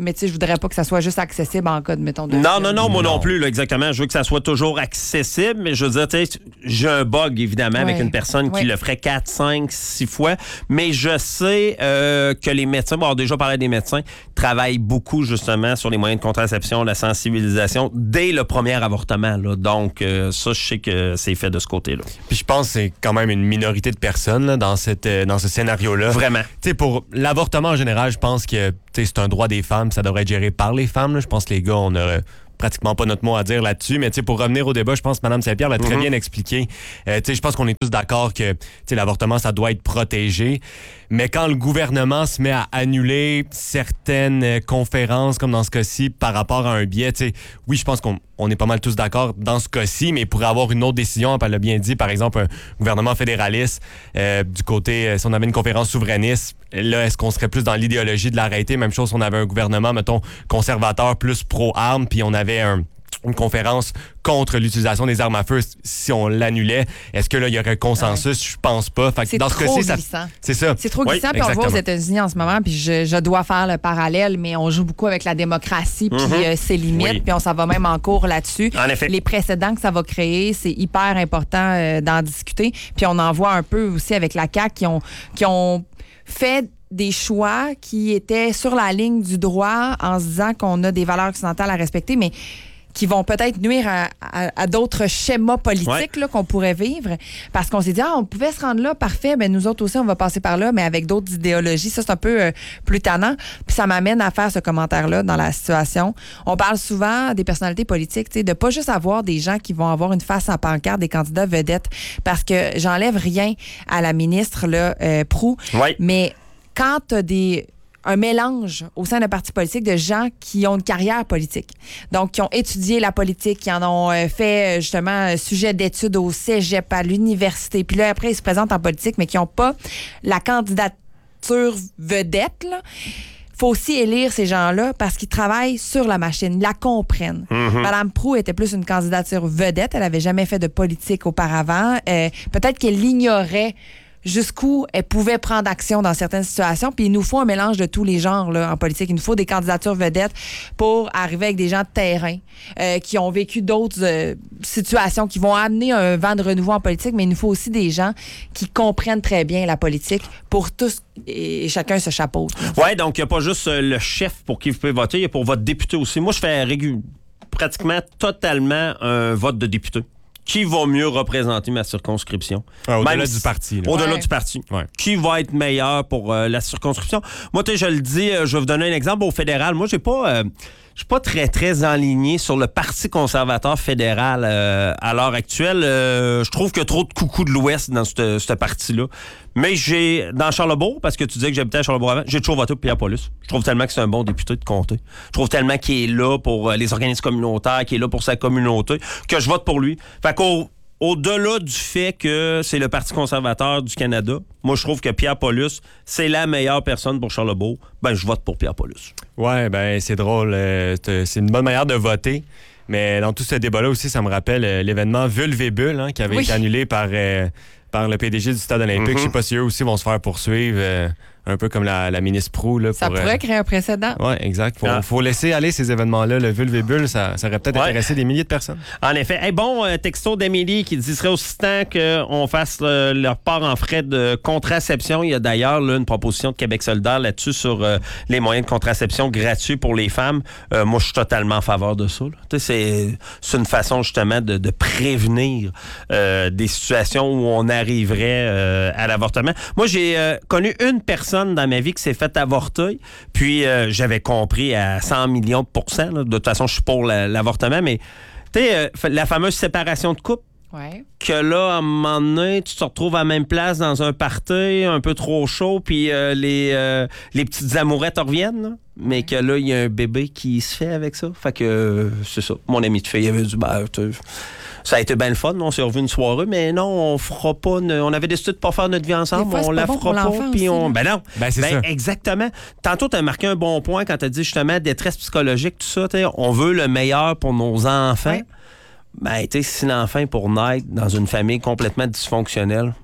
mais tu sais, je voudrais pas que ça soit juste accessible en cas de, mettons, de... Non, non, non, moi non plus, là, exactement. Je veux que ça soit toujours accessible, mais je veux dire, tu sais, j'ai un bug, évidemment, ouais. avec une personne qui ouais. le ferait quatre, cinq, six fois, mais je sais euh, que les médecins, bon, déjà parlé des médecins, travaillent beaucoup, justement, sur les moyens de contraception, la sensibilisation, dès le premier avortement, là. Donc, euh, ça, je sais que c'est fait de ce côté-là. Puis je pense que c'est quand même une minorité de personnes là, dans, cette, euh, dans ce scénario-là. Vraiment. Tu sais, pour l'avortement en général, je pense que c'est un droit des femmes, ça devrait être géré par les femmes. Là. Je pense que les gars, on a pratiquement pas notre mot à dire là-dessus. Mais pour revenir au débat, je pense que Mme Saint-Pierre l'a très mm-hmm. bien expliqué. Euh, je pense qu'on est tous d'accord que l'avortement, ça doit être protégé. Mais quand le gouvernement se met à annuler certaines conférences, comme dans ce cas-ci, par rapport à un biais, oui, je pense qu'on on est pas mal tous d'accord dans ce cas-ci, mais il pourrait avoir une autre décision, elle l'a bien dit, par exemple, un gouvernement fédéraliste, euh, du côté, si on avait une conférence souverainiste, là, est-ce qu'on serait plus dans l'idéologie de l'arrêter? Même chose si on avait un gouvernement, mettons, conservateur plus pro-armes, puis on avait un... une conférence contre l'utilisation des armes à feu si on l'annulait. Est-ce que là, il y aurait consensus? Ouais. Je pense pas. Fait que c'est dans trop ce cas-ci, glissant. Ça, c'est ça. C'est trop glissant, oui, puis on le voit aux États-Unis en ce moment, puis je, je dois faire le parallèle, mais on joue beaucoup avec la démocratie, puis mm-hmm. euh, ses limites, oui. puis on s'en va même en cours là-dessus. En effet. Les précédents que ça va créer, c'est hyper important euh, d'en discuter, puis on en voit un peu aussi avec la C A Q qui ont, qui ont fait des choix qui étaient sur la ligne du droit en se disant qu'on a des valeurs occidentales à respecter, mais qui vont peut-être nuire à, à, à d'autres schémas politiques ouais. là, qu'on pourrait vivre. Parce qu'on s'est dit, ah, on pouvait se rendre là, parfait, ben nous autres aussi, on va passer par là, mais avec d'autres idéologies. Ça, c'est un peu euh, plus tannant. Puis ça m'amène à faire ce commentaire-là dans la situation. On parle souvent des personnalités politiques, tu sais, de pas juste avoir des gens qui vont avoir une face en pancarte, des candidats vedettes, parce que j'enlève rien à la ministre là, euh, Proulx, ouais. mais quand tu as des... un mélange au sein d'un parti politique de gens qui ont une carrière politique. Donc, qui ont étudié la politique, qui en ont euh, fait justement sujet d'études au cégep, à l'université. Puis là, après, ils se présentent en politique, mais qui n'ont pas la candidature vedette, là. Faut aussi élire ces gens-là parce qu'ils travaillent sur la machine, ils la comprennent. Mm-hmm. Madame Proulx était plus une candidature vedette. Elle n'avait jamais fait de politique auparavant. Euh, peut-être qu'elle ignorait jusqu'où elle pouvait prendre action dans certaines situations. Puis il nous faut un mélange de tous les genres là, en politique. Il nous faut des candidatures vedettes pour arriver avec des gens de terrain euh, qui ont vécu d'autres euh, situations qui vont amener un vent de renouveau en politique, mais il nous faut aussi des gens qui comprennent très bien la politique pour tous et chacun ce chapeau. Oui, donc il n'y a pas juste le chef pour qui vous pouvez voter, il y a pour votre député aussi. Moi, je fais régu- pratiquement totalement un vote de député. Qui va mieux représenter ma circonscription? Ah, au-delà du parti. Là. Au-delà ouais. du parti. Ouais. Qui va être meilleur pour euh, la circonscription? Moi, tu sais, je le dis, euh, je vais vous donner un exemple au fédéral. Moi, j'ai pas... Euh, je suis pas très, très enligné sur le Parti conservateur fédéral euh, à l'heure actuelle. Euh, je trouve qu'il y a trop de coucou de l'Ouest dans ce ce parti-là. Mais j'ai, dans Charlesbourg, parce que tu disais que j'habitais à Charlesbourg avant, j'ai toujours voté pour Pierre Paulus. Je trouve tellement que c'est un bon député de comté. Je trouve tellement qu'il est là pour euh, les organismes communautaires, qu'il est là pour sa communauté, que je vote pour lui. Fait qu'au Au-delà du fait que c'est le Parti conservateur du Canada, moi, je trouve que Pierre Paulus, c'est la meilleure personne pour Charlesbourg. Ben, je vote pour Pierre Paulus. Ouais, ben c'est drôle. Euh, c'est une bonne manière de voter. Mais dans tout ce débat-là aussi, ça me rappelle euh, l'événement Vulvébule hein, qui avait oui. été annulé par, euh, par le P D G du Stade olympique. Mm-hmm. Je sais pas si eux aussi vont se faire poursuivre. Euh, Un peu comme la, la ministre Proulx. Là, ça pour, pourrait euh... créer un précédent. Oui, exact. Faut, ah. faut laisser aller ces événements-là. Le vulvébule, ça, ça aurait peut-être ouais. intéressé des milliers de personnes. En effet. Hey, bon, euh, texto d'Amélie qui dit qu'il serait aussi temps qu'on fasse euh, leur part en frais de contraception. Il y a d'ailleurs là, une proposition de Québec solidaire là-dessus sur euh, les moyens de contraception gratuits pour les femmes. Euh, moi, je suis totalement en faveur de ça. C'est, c'est une façon justement de, de prévenir euh, des situations où on arriverait euh, à l'avortement. Moi, j'ai euh, connu une personne dans ma vie qui s'est fait avorter, puis euh, j'avais compris à cent millions de pourcents, là. De toute façon, je suis pour la, l'avortement, mais tu sais, euh, la fameuse séparation de couple, ouais. que là, à un moment donné, tu te retrouves à la même place dans un party un peu trop chaud, puis euh, les, euh, les petites amourettes reviennent, là. Mais ouais. que là, il y a un bébé qui se fait avec ça. Fait que, euh, c'est ça. Mon ami de fille, il avait dit, ben, ça a été bien le fun. On s'est revu une soirée, mais non, on fera pas. On avait décidé de pas faire notre vie ensemble. Fois, on la bon fera pas. Puis on. Ben non. Ben, c'est ben, ça. Exactement. Tantôt, tu as marqué un bon point quand tu as dit justement détresse psychologique, tout ça. On veut le meilleur pour nos enfants. Ouais. Ben, tu sais, si l'enfant est pour naître dans une famille complètement dysfonctionnelle,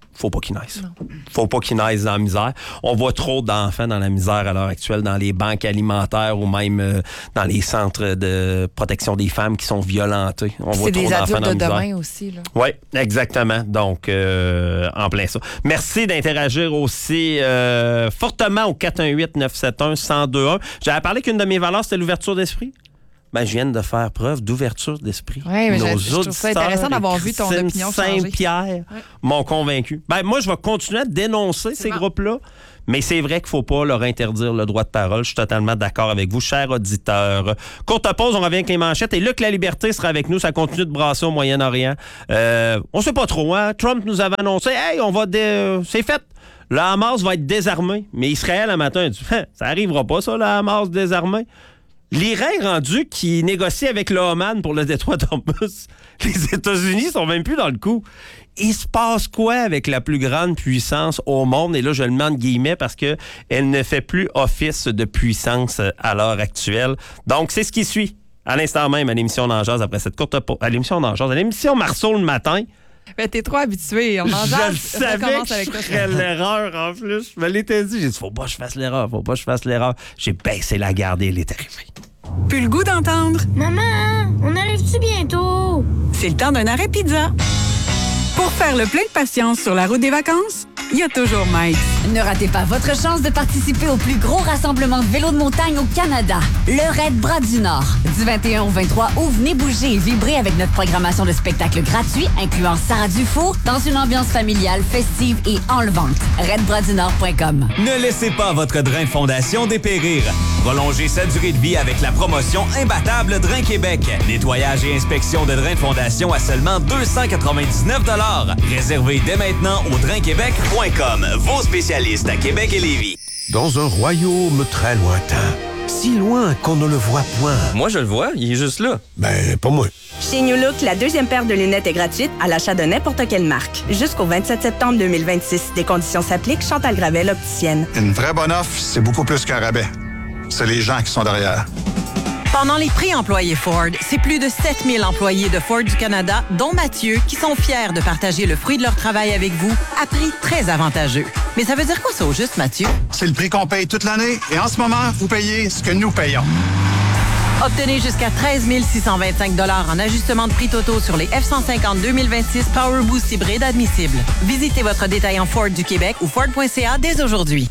faut pas qu'ils naissent. Non. Faut pas qu'ils naissent dans la misère. On voit trop d'enfants dans la misère à l'heure actuelle, dans les banques alimentaires ou même euh, dans les centres de protection des femmes qui sont violentés. On voit c'est trop des d'enfants adultes dans la de misère. demain aussi. Oui, exactement. Donc, euh, en plein ça. Merci d'interagir aussi euh, fortement au quatre un huit neuf sept un un zéro deux un. J'avais parlé qu'une de mes valeurs, c'était l'ouverture d'esprit. Ben, je viens de faire preuve d'ouverture d'esprit. Oui, mais Nos je, je trouve ça intéressant d'avoir vu ton opinion changer. Saint-Pierre ouais. m'ont convaincu. Ben, moi, je vais continuer à dénoncer c'est ces bon. groupes-là, mais c'est vrai qu'il ne faut pas leur interdire le droit de parole. Je suis totalement d'accord avec vous, chers auditeurs. Courte pause, on revient avec les manchettes. Et Luc La Liberté sera avec nous. Ça continue de brasser au Moyen-Orient. Euh, on ne sait pas trop, hein? Trump nous avait annoncé, hey, on va... Dé... C'est fait. Le Hamas va être désarmé. Mais Israël, un matin, a dit, ça n'arrivera pas, ça, le Hamas désarmé. L'Iran est rendu qui négocie avec le Oman pour le détroit d'Hormuz. Les États-Unis sont même plus dans le coup. Il se passe quoi avec la plus grande puissance au monde? Et là, je le mets en guillemets parce qu'elle ne fait plus office de puissance à l'heure actuelle. Donc, c'est ce qui suit à l'instant même à l'émission D'Angers après cette courte pause. À l'émission D'Angers, à l'émission Marceau le matin. Ben, t'es trop habitué. On en je jase, le savais que je ferais l'erreur en plus. Je me l'étais dit. J'ai dit, faut pas que je fasse l'erreur, faut pas que je fasse l'erreur. J'ai baissé la garde et elle est arrivée. Plus le goût d'entendre? Maman, on arrive-tu bientôt? C'est le temps d'un arrêt pizza. Pour faire le plein de patience sur la route des vacances, il y a toujours Mike. Ne ratez pas votre chance de participer au plus gros rassemblement de vélos de montagne au Canada, le Raid Bras du Nord. Du vingt et un au vingt-trois août, venez bouger et vibrer avec notre programmation de spectacles gratuits, incluant Sarah Dufour, dans une ambiance familiale, festive et enlevante. raid bras du nord point com. Ne laissez pas votre drain de fondation dépérir. Prolongez sa durée de vie avec la promotion imbattable Drain Québec. Nettoyage et inspection de drain de fondation à seulement deux cent quatre-vingt-dix-neuf dollars. Réservez dès maintenant au drain québec point com, vos spécialistes à Québec et Lévis. Dans un royaume très lointain, si loin qu'on ne le voit point. Moi, je le vois, il est juste là. Ben, pas moi. Chez New Look, la deuxième paire de lunettes est gratuite à l'achat de n'importe quelle marque. Jusqu'au vingt-sept septembre deux mille vingt-six. Des conditions s'appliquent. Chantal Gravel, opticienne. Une vraie bonne offre, c'est beaucoup plus qu'un rabais. C'est les gens qui sont derrière. Pendant les prix employés Ford, c'est plus de sept mille employés de Ford du Canada, dont Mathieu, qui sont fiers de partager le fruit de leur travail avec vous à prix très avantageux. Mais ça veut dire quoi ça au juste, Mathieu? C'est le prix qu'on paye toute l'année et en ce moment, vous payez ce que nous payons. Obtenez jusqu'à treize mille six cent vingt-cinq dollars en ajustement de prix totaux sur les F cent cinquante deux mille vingt-six Power Boost hybride admissibles. Visitez votre détaillant Ford du Québec ou Ford point C A dès aujourd'hui.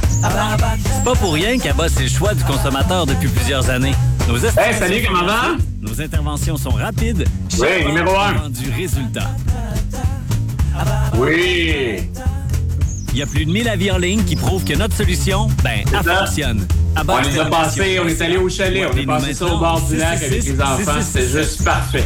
C'est pas pour rien qu'Abbas, c'est le choix du consommateur depuis plusieurs années. Nos hey, salut, comment va? Nos interventions sont rapides. Oui, numéro un. Du résultat. Oui. Il y a plus de mille avis en ligne qui prouvent que notre solution, ben, elle fonctionne. Abbas, on les a passés, on est allé au chalet, on est passé ça au bord du lac avec les enfants, c'était juste parfait.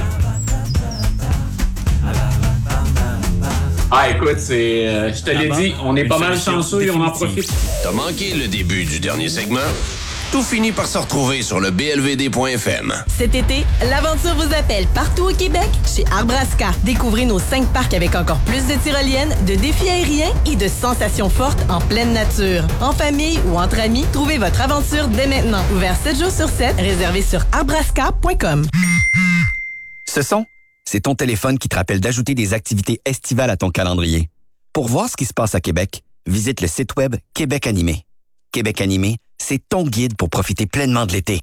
Ah, écoute, c'est, euh, je te l'ai dit, on est pas mal chanceux et on en profite. T'as manqué le début du dernier segment? Tout finit par se retrouver sur le b l v d point f m. Cet été, l'aventure vous appelle partout au Québec chez Arbrasca. Découvrez nos cinq parcs avec encore plus de tyroliennes, de défis aériens et de sensations fortes en pleine nature. En famille ou entre amis, trouvez votre aventure dès maintenant. Ouvert sept jours sur sept, réservé sur arbrasca point com. Ce son, c'est ton téléphone qui te rappelle d'ajouter des activités estivales à ton calendrier. Pour voir ce qui se passe à Québec, visite le site web Québec Animé. Québec Animé, c'est ton guide pour profiter pleinement de l'été.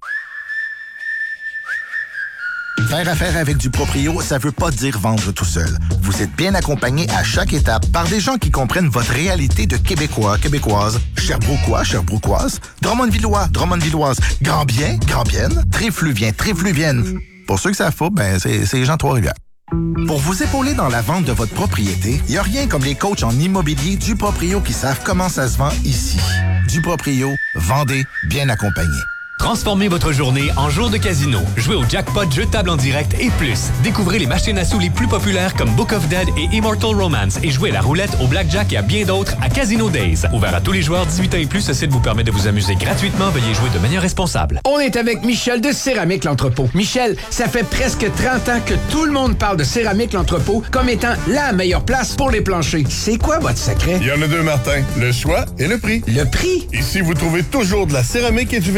Faire affaire avec du proprio, ça veut pas dire vendre tout seul. Vous êtes bien accompagné à chaque étape par des gens qui comprennent votre réalité de Québécois, Québécoises, Sherbrookois, Sherbrookoises, Drummondvillois, Drummondvilloises, Granbien, Grambiennes, Tréfluvien, Tréfluviennes. Pour ceux que ça faut, ben c'est, c'est les gens de Trois-Rivières. Pour vous épauler dans la vente de votre propriété, il n'y a rien comme les coachs en immobilier du Proprio qui savent comment ça se vend ici. Du Proprio, vendez bien accompagné. Transformez votre journée en jour de casino. Jouez au jackpot, jeu de table en direct et plus. Découvrez les machines à sous les plus populaires comme Book of Dead et Immortal Romance et jouez la roulette au blackjack et à bien d'autres à Casino Days. Ouvert à tous les joueurs dix-huit ans et plus, ce site vous permet de vous amuser gratuitement. Veuillez jouer de manière responsable. On est avec Michel de Céramique L'Entrepôt. Michel, ça fait presque trente ans que tout le monde parle de Céramique L'Entrepôt comme étant la meilleure place pour les planchers. C'est quoi votre secret? Il y en a deux, Martin. Le choix et le prix. Le prix? Ici, vous trouvez toujours de la céramique et du vinyle clic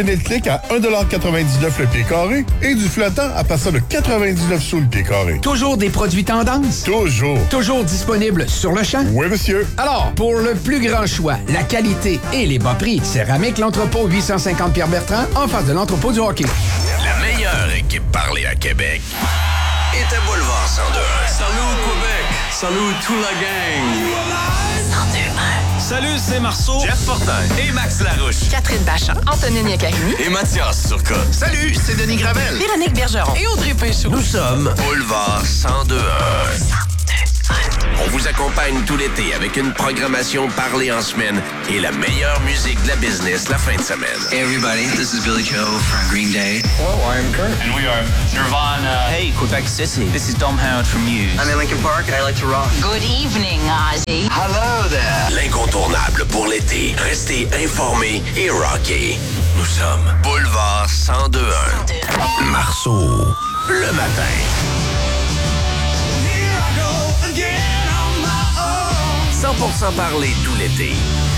jusqu'à un virgule quatre-vingt-dix-neuf le pied carré et du flottant à partir de quatre-vingt-dix-neuf sous le pied carré. Toujours des produits tendance? Toujours. Toujours disponibles sur le champ? Oui, monsieur. Alors, pour le plus grand choix, la qualité et les bas prix, Céramique L'Entrepôt huit cent cinquante Pierre-Bertrand, en face de l'entrepôt du hockey. La meilleure équipe parlée à Québec est à Boulevard cent deux un. Salut Québec! Salut toute la gang! cent deux un. Salut, c'est Marceau, Jeff Fortin et Max Larouche. Catherine Bachand, Antonine Niacarimi et Mathias Turcotte. Salut, c'est Denis Gravel. Véronique Bergeron et Audrey Péchaud. Nous sommes Boulevard cent deux un. On vous accompagne tout l'été avec une programmation parlée en semaine et la meilleure musique de la business la fin de semaine. Hey everybody, this is Billy Joe from Green Day. Hello, I'm Kurt. And we are Nirvana. Hey, Quebec City. This is Dom Howard from Muse. I'm in Lincoln Park and I like to rock. Good evening, Ozzy. Hello there. L'incontournable pour l'été. Restez informés et rockés. Nous sommes Boulevard cent deux un. Marceau, le matin. cent pour cent parler tout l'été.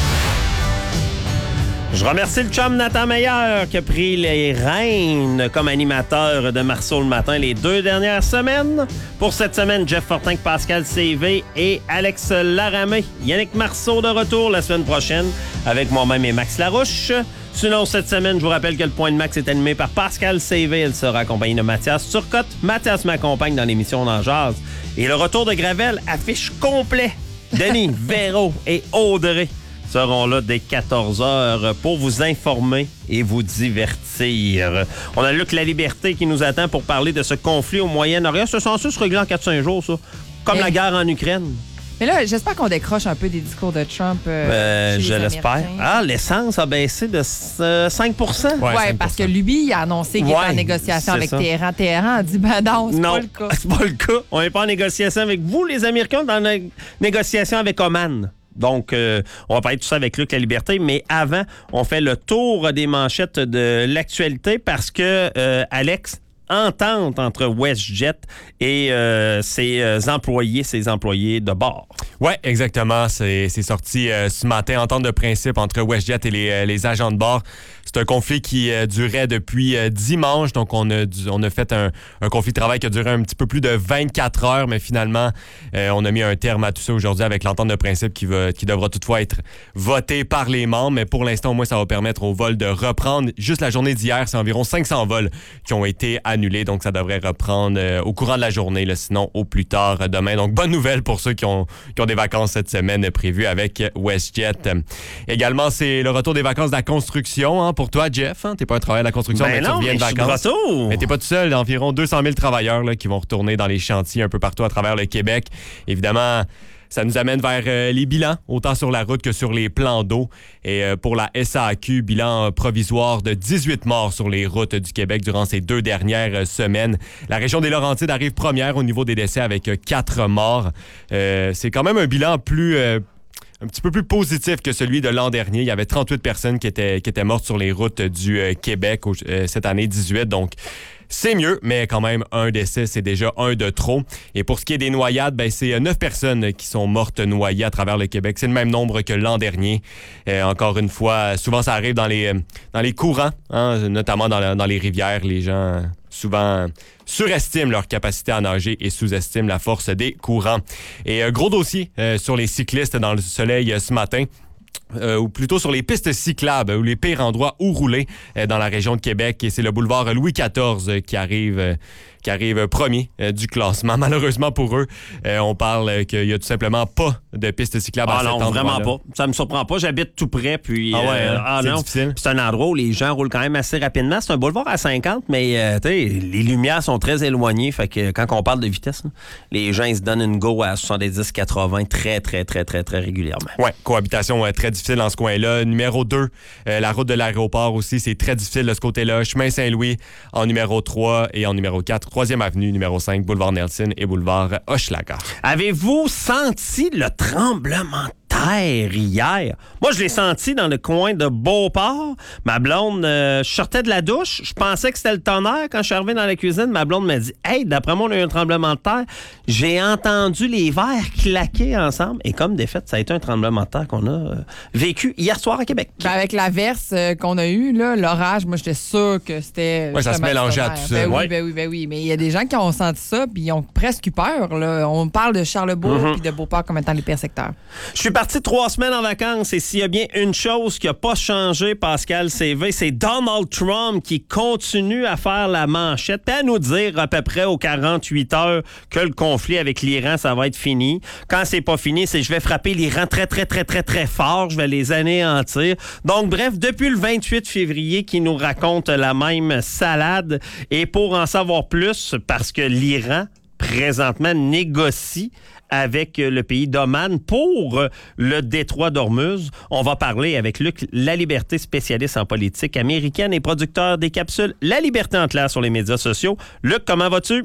Je remercie le chum Nathan Meilleur qui a pris les rênes comme animateur de Marceau le matin les deux dernières semaines. Pour cette semaine, Jeff Fortin, Pascal C V et Alex Laramé. Yannick Marceau de retour la semaine prochaine avec moi-même et Max Larouche. Sinon, cette semaine, je vous rappelle que le Point de Max est animé par Pascal C V. Elle sera accompagnée de Mathias Turcotte. Mathias m'accompagne dans l'émission Dans Jazz. Et le retour de Gravel affiche complet. Denis, Véro et Audrey seront là dès quatorze heures pour vous informer et vous divertir. On a Luc La Liberté qui nous attend pour parler de ce conflit au Moyen-Orient. Ce censé se régler en quatre à cinq jours, ça. Comme Et... la guerre en Ukraine. Mais là, j'espère qu'on décroche un peu des discours de Trump. Euh, euh, je l'espère. Ah, l'essence a baissé de cinq pour cent. Oui, ouais, parce que lui, il a annoncé qu'il ouais, était en négociation avec ça. Téhéran. Téhéran a dit, ben non, c'est non, pas le cas. c'est pas le cas. On n'est pas en négociation avec vous, les Américains, on est en négociation avec Oman. Donc, euh, on va parler de tout ça avec Luc La Liberté. Mais avant, on fait le tour des manchettes de l'actualité parce que euh, Alex... entente entre WestJet et euh, ses euh, employés, ses employés de bord. Oui, exactement. C'est, c'est sorti euh, ce matin, entente de principe entre WestJet et les, euh, les agents de bord. C'est un conflit qui euh, durait depuis euh, dimanche. Donc, on a, on a fait un, un conflit de travail qui a duré un petit peu plus de vingt-quatre heures, mais finalement, euh, on a mis un terme à tout ça aujourd'hui avec l'entente de principe qui, va, qui devra toutefois être votée par les membres. Mais pour l'instant, au moins, ça va permettre aux vols de reprendre. Juste la journée d'hier, c'est environ cinq cents vols qui ont été annulés. Donc, ça devrait reprendre euh, au courant de la journée, là, sinon au plus tard euh, demain. Donc, bonne nouvelle pour ceux qui ont, qui ont des vacances cette semaine prévues avec WestJet. Également, c'est le retour des vacances de la construction. Hein, pour toi, Jeff, hein? T'es pas un travailleur de la construction, ben mais non, tu reviens mais de vacances. De mais t'es pas tout seul. Il y a environ deux cent mille travailleurs là, qui vont retourner dans les chantiers un peu partout à travers le Québec. Évidemment, ça nous amène vers euh, les bilans, autant sur la route que sur les plans d'eau. Et euh, pour la S A Q, bilan euh, provisoire de dix-huit morts sur les routes du Québec durant ces deux dernières euh, semaines. La région des Laurentides arrive première au niveau des décès avec euh, quatre morts. Euh, c'est quand même un bilan plus... Euh, un petit peu plus positif que celui de l'an dernier. Il y avait trente-huit personnes qui étaient, qui étaient mortes sur les routes du euh, Québec euh, cette année, dix-huit. Donc, c'est mieux, mais quand même, un décès, c'est déjà un de trop. Et pour ce qui est des noyades, ben, c'est neuf personnes qui sont mortes noyées à travers le Québec. C'est le même nombre que l'an dernier. Euh, encore une fois, souvent, ça arrive dans les, dans les courants, hein, notamment dans, la, dans les rivières. Les gens, souvent, surestiment leur capacité à nager et sous-estiment la force des courants. Et euh, gros dossier euh, sur les cyclistes dans le soleil euh, ce matin. Euh, ou plutôt sur les pistes cyclables ou les pires endroits où rouler euh, dans la région de Québec. Et c'est le boulevard Louis quatorze euh, qui arrive... Euh, qui arrive premier euh, du classement. Malheureusement pour eux, euh, on parle euh, qu'il y a tout simplement pas de pistes cyclables ah à cet non, endroit-là. vraiment pas. Ça me surprend pas. J'habite tout près, puis... Ah ouais, euh, hein? ah c'est non, difficile. C'est un endroit où les gens roulent quand même assez rapidement. C'est un boulevard à cinquante, mais euh, tu sais, les lumières sont très éloignées. Fait que quand on parle de vitesse, là, les gens ils se donnent une go à soixante-dix quatre-vingts très, très, très, très, très régulièrement. Ouais, cohabitation euh, très difficile dans ce coin-là. Numéro deux, euh, la route de l'aéroport aussi, c'est très difficile de ce côté-là. Chemin Saint-Louis en numéro trois et en numéro quatre. Troisième avenue, numéro boulevard Nelson et boulevard Hochelaga. Avez-vous senti le tremblement de terre terre hier. Moi, je l'ai senti dans le coin de Beauport. Ma blonde, euh, je sortais de la douche. Je pensais que c'était le tonnerre. Quand je suis arrivé dans la cuisine, ma blonde m'a dit « Hey, d'après moi, on a eu un tremblement de terre. » J'ai entendu les verres claquer ensemble. Et comme des faits, ça a été un tremblement de terre qu'on a euh, vécu hier soir à Québec. Ben avec la verse euh, qu'on a eue, là, l'orage, moi, j'étais sûr que c'était... Oui, ça se mélangeait à tout ça. Ben oui, ouais. ben oui, ben oui. Mais il y a des gens qui ont senti ça, puis ils ont presque eu peur. Là. On parle de Charlebourg Mm-hmm. puis de Beauport comme étant les pires secteurs. Je suis parti trois semaines en vacances et s'il y a bien une chose qui n'a pas changé, Pascal C V, c'est Donald Trump qui continue à faire la manchette et à nous dire à peu près aux quarante-huit heures que le conflit avec l'Iran, ça va être fini. Quand c'est pas fini, c'est je vais frapper l'Iran très, très, très, très, très fort. Je vais les anéantir. Donc, bref, depuis le vingt-huit février, qui nous raconte la même salade. Et pour en savoir plus, parce que l'Iran, présentement, négocie avec le pays d'Oman pour le détroit d'Ormuz. On va parler avec Luc Laliberté, spécialiste en politique américaine et producteur des capsules La Liberté en clair sur les médias sociaux. Luc, comment vas-tu?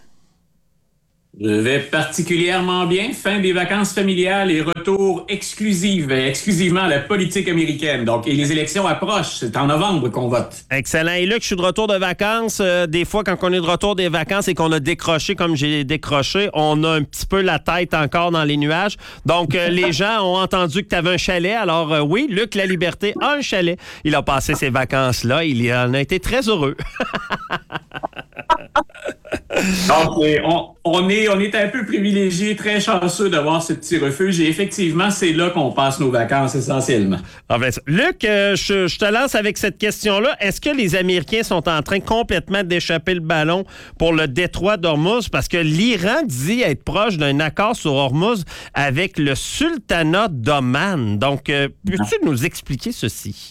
Je vais particulièrement bien. Fin des vacances familiales et retour exclusif, exclusivement à la politique américaine. Donc, et les élections approchent. C'est en novembre qu'on vote. Excellent. Et Luc, je suis de retour de vacances. Euh, des fois, quand on est de retour des vacances et qu'on a décroché comme j'ai décroché, on a un petit peu la tête encore dans les nuages. Donc, euh, les gens ont entendu que tu avais un chalet. Alors, euh, oui, Luc Laliberté a un chalet. Il a passé ses vacances-là. Il en a été très heureux. Donc, on, on, est, on est un peu privilégié, très chanceux d'avoir ce petit refuge. Et effectivement, c'est là qu'on passe nos vacances essentiellement. Ah ben, Luc, euh, je, je te lance avec cette question-là. Est-ce que les Américains sont en train complètement d'échapper le ballon pour le détroit d'Ormuz? Parce que l'Iran dit être proche d'un accord sur Ormuz avec le sultanat d'Oman. Donc, euh, peux-tu nous expliquer ceci?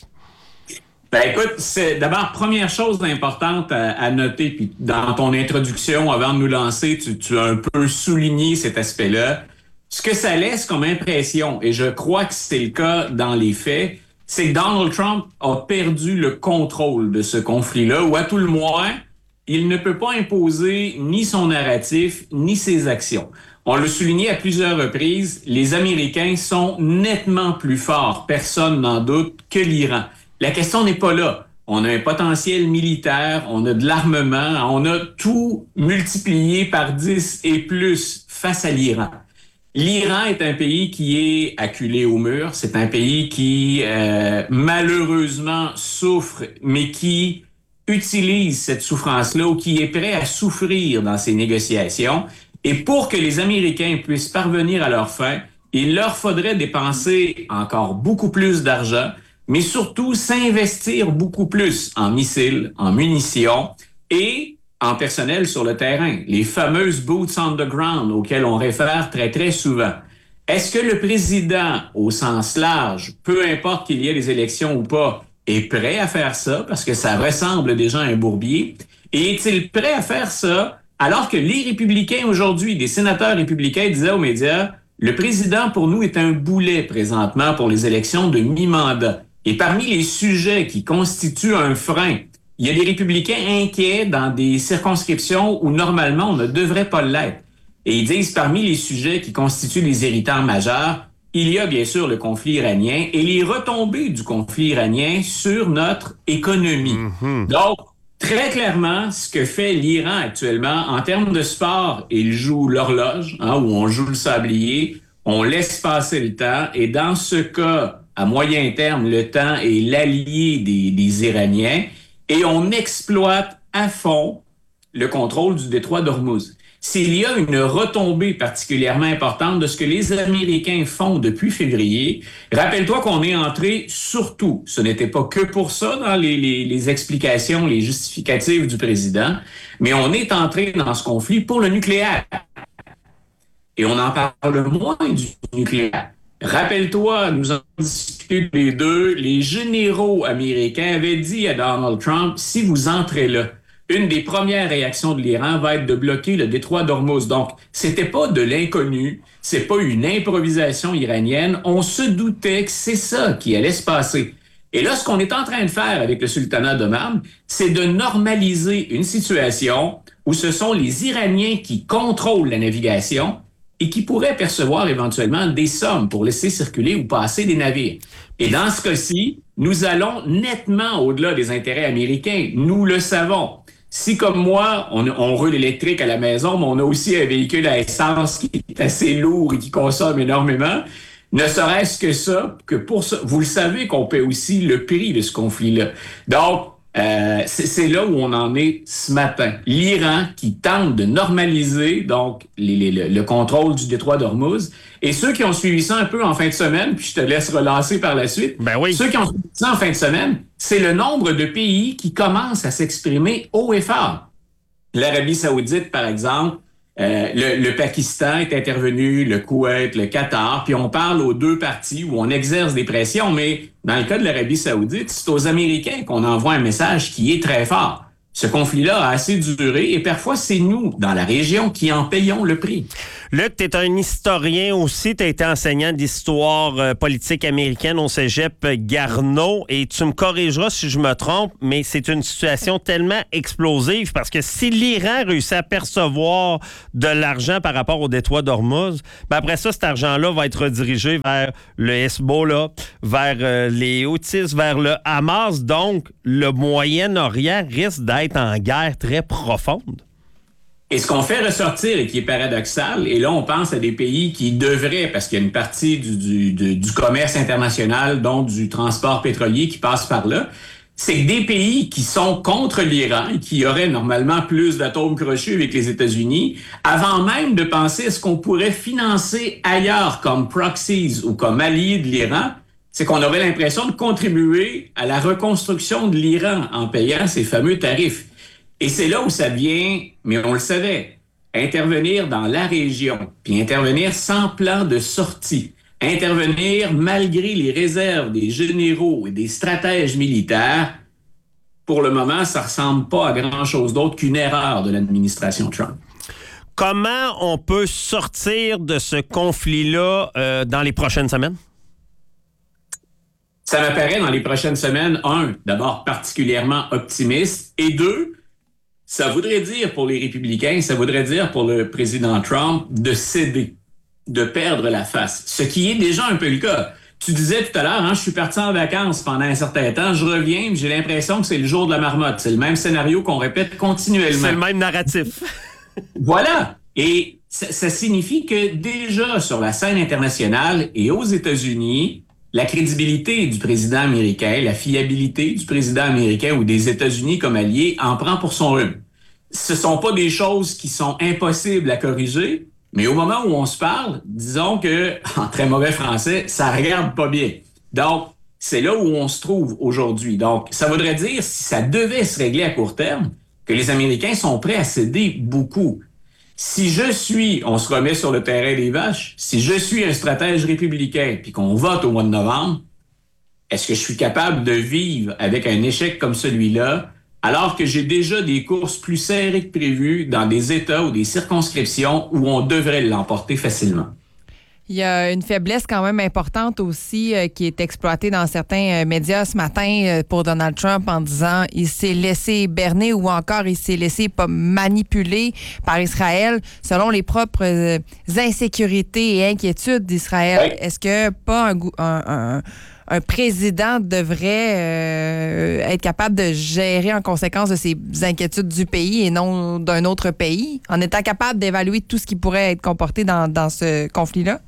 Ben écoute, c'est d'abord première chose importante à, à noter, puis dans ton introduction, avant de nous lancer, tu, tu as un peu souligné cet aspect-là. Ce que ça laisse comme impression, et je crois que c'est le cas dans les faits, c'est que Donald Trump a perdu le contrôle de ce conflit-là, ou à tout le moins, il ne peut pas imposer ni son narratif, ni ses actions. On l'a souligné à plusieurs reprises, les Américains sont nettement plus forts, personne n'en doute, que l'Iran. La question n'est pas là. On a un potentiel militaire, on a de l'armement, on a tout multiplié par dix et plus face à l'Iran. L'Iran est un pays qui est acculé au mur. C'est un pays qui, euh, malheureusement, souffre, mais qui utilise cette souffrance-là ou qui est prêt à souffrir dans ces négociations. Et pour que les Américains puissent parvenir à leur fin, il leur faudrait dépenser encore beaucoup plus d'argent, mais surtout s'investir beaucoup plus en missiles, en munitions et en personnel sur le terrain, les fameuses boots on the ground auxquelles on réfère très, très souvent. Est-ce que le président, au sens large, peu importe qu'il y ait des élections ou pas, est prêt à faire ça, parce que ça ressemble déjà à un bourbier, et est-il prêt à faire ça alors que les républicains aujourd'hui, des sénateurs républicains disaient aux médias, le président pour nous est un boulet présentement pour les élections de mi-mandat. Et parmi les sujets qui constituent un frein, il y a des républicains inquiets dans des circonscriptions où normalement on ne devrait pas l'être. Et ils disent parmi les sujets qui constituent les irritants majeurs, il y a bien sûr le conflit iranien et les retombées du conflit iranien sur notre économie. Mm-hmm. Donc, très clairement, ce que fait l'Iran actuellement, en termes de sport, il joue l'horloge, hein, où on joue le sablier, on laisse passer le temps, et dans ce cas, à moyen terme, le temps est l'allié des, des Iraniens, et on exploite à fond le contrôle du détroit d'Ormuz. S'il y a une retombée particulièrement importante de ce que les Américains font depuis février, rappelle-toi qu'on est entré surtout, ce n'était pas que pour ça dans les, les, les explications, les justificatives du président, mais on est entré dans ce conflit pour le nucléaire. Et on en parle moins du nucléaire. Rappelle-toi, nous avons discuté les deux, les généraux américains avaient dit à Donald Trump, si vous entrez là, une des premières réactions de l'Iran va être de bloquer le détroit d'Ormuz. Donc, c'était pas de l'inconnu, c'est pas une improvisation iranienne, on se doutait que c'est ça qui allait se passer. Et là, ce qu'on est en train de faire avec le sultanat d'Oman, c'est de normaliser une situation où ce sont les Iraniens qui contrôlent la navigation et qui pourraient percevoir éventuellement des sommes pour laisser circuler ou passer des navires. Et dans ce cas-ci, nous allons nettement au-delà des intérêts américains. Nous le savons. Si, comme moi, on, on roule électrique à la maison, mais on a aussi un véhicule à essence qui est assez lourd et qui consomme énormément, ne serait-ce que ça, que pour ça, vous le savez qu'on paie aussi le prix de ce conflit-là. Donc, Euh, c'est, c'est là où on en est ce matin. L'Iran qui tente de normaliser donc les, les, le, le contrôle du détroit d'Ormuz. Et ceux qui ont suivi ça un peu en fin de semaine, puis je te laisse relancer par la suite. Ben oui. Ceux qui ont suivi ça en fin de semaine, c'est le nombre de pays qui commencent à s'exprimer haut et fort. L'Arabie saoudite, par exemple, euh, le, le Pakistan est intervenu, le Koweït, le Qatar, puis on parle aux deux parties où on exerce des pressions, mais dans le cas de l'Arabie saoudite, c'est aux Américains qu'on envoie un message qui est très fort. Ce conflit-là a assez duré et parfois c'est nous, dans la région, qui en payons le prix. Luc, tu es un historien aussi, tu as été enseignant d'histoire euh, politique américaine au cégep Garneau et tu me corrigeras si je me trompe, mais c'est une situation tellement explosive parce que si l'Iran réussit à percevoir de l'argent par rapport au détroit d'Ormuz, ben après ça, cet argent-là va être redirigé vers le Hezbollah, vers euh, les Houthis, vers le Hamas. Donc, le Moyen-Orient risque d'être en guerre très profonde. Et ce qu'on fait ressortir et qui est paradoxal, et là on pense à des pays qui devraient, parce qu'il y a une partie du, du, du, du commerce international, dont du transport pétrolier qui passe par là, c'est que des pays qui sont contre l'Iran et qui auraient normalement plus d'atomes crochus avec les États-Unis, avant même de penser à ce qu'on pourrait financer ailleurs comme proxies ou comme alliés de l'Iran, c'est qu'on aurait l'impression de contribuer à la reconstruction de l'Iran en payant ces fameux tarifs. Et c'est là où ça vient, mais on le savait, intervenir dans la région, puis intervenir sans plan de sortie, intervenir malgré les réserves des généraux et des stratèges militaires. Pour le moment, ça ressemble pas à grand-chose d'autre qu'une erreur de l'administration Trump. Comment on peut sortir de ce conflit-là euh, dans les prochaines semaines? Ça m'apparaît dans les prochaines semaines, un, d'abord particulièrement optimiste, et deux, ça voudrait dire pour les républicains, ça voudrait dire pour le président Trump de céder, de perdre la face, ce qui est déjà un peu le cas. Tu disais tout à l'heure, hein, je suis parti en vacances pendant un certain temps, je reviens, j'ai l'impression que c'est le jour de la marmotte. C'est le même scénario qu'on répète continuellement. C'est le même narratif. Voilà. Et ça, ça signifie que déjà sur la scène internationale et aux États-Unis, la crédibilité du président américain, la fiabilité du président américain ou des États-Unis comme alliés en prend pour son rhume. Ce sont pas des choses qui sont impossibles à corriger, mais au moment où on se parle, disons que, en très mauvais français, ça regarde pas bien. Donc, c'est là où on se trouve aujourd'hui. Donc, ça voudrait dire, si ça devait se régler à court terme, que les Américains sont prêts à céder beaucoup. Si je suis, on se remet sur le terrain des vaches, si je suis un stratège républicain puis qu'on vote au mois de novembre, est-ce que je suis capable de vivre avec un échec comme celui-là alors que j'ai déjà des courses plus serrées que prévues dans des États ou des circonscriptions où on devrait l'emporter facilement? Il y a une faiblesse quand même importante aussi euh, qui est exploitée dans certains euh, médias ce matin euh, pour Donald Trump en disant il s'est laissé berner ou encore il s'est laissé pas manipuler par Israël selon les propres euh, insécurités et inquiétudes d'Israël. Oui. Est-ce que pas un, un, un, un président devrait euh, être capable de gérer en conséquence de ces inquiétudes du pays et non d'un autre pays, en étant capable d'évaluer tout ce qui pourrait être comporté dans, dans ce conflit-là?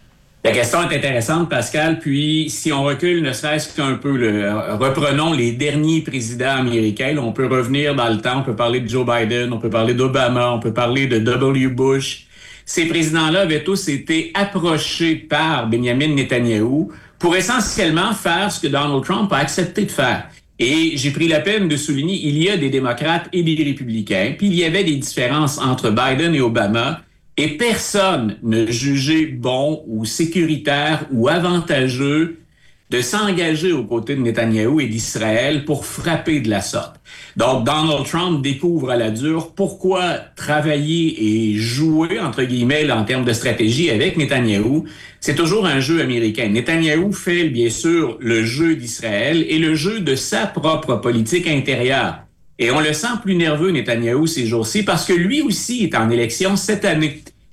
La question est intéressante, Pascal. Puis, si on recule ne serait-ce qu'un peu, le, reprenons les derniers présidents américains. Là, on peut revenir dans le temps. On peut parler de Joe Biden, on peut parler d'Obama, on peut parler de W. Bush. Ces présidents-là avaient tous été approchés par Benjamin Netanyahou pour essentiellement faire ce que Donald Trump a accepté de faire. Et j'ai pris la peine de souligner, il y a des démocrates et des républicains, puis il y avait des différences entre Biden et Obama. Et personne ne jugeait bon ou sécuritaire ou avantageux de s'engager aux côtés de Netanyahou et d'Israël pour frapper de la sorte. Donc, Donald Trump découvre à la dure pourquoi travailler et jouer, entre guillemets, en termes de stratégie avec Netanyahou, c'est toujours un jeu américain. Netanyahou fait, bien sûr, le jeu d'Israël et le jeu de sa propre politique intérieure. Et on le sent plus nerveux, Netanyahou, ces jours-ci, parce que lui aussi est en élection cette année.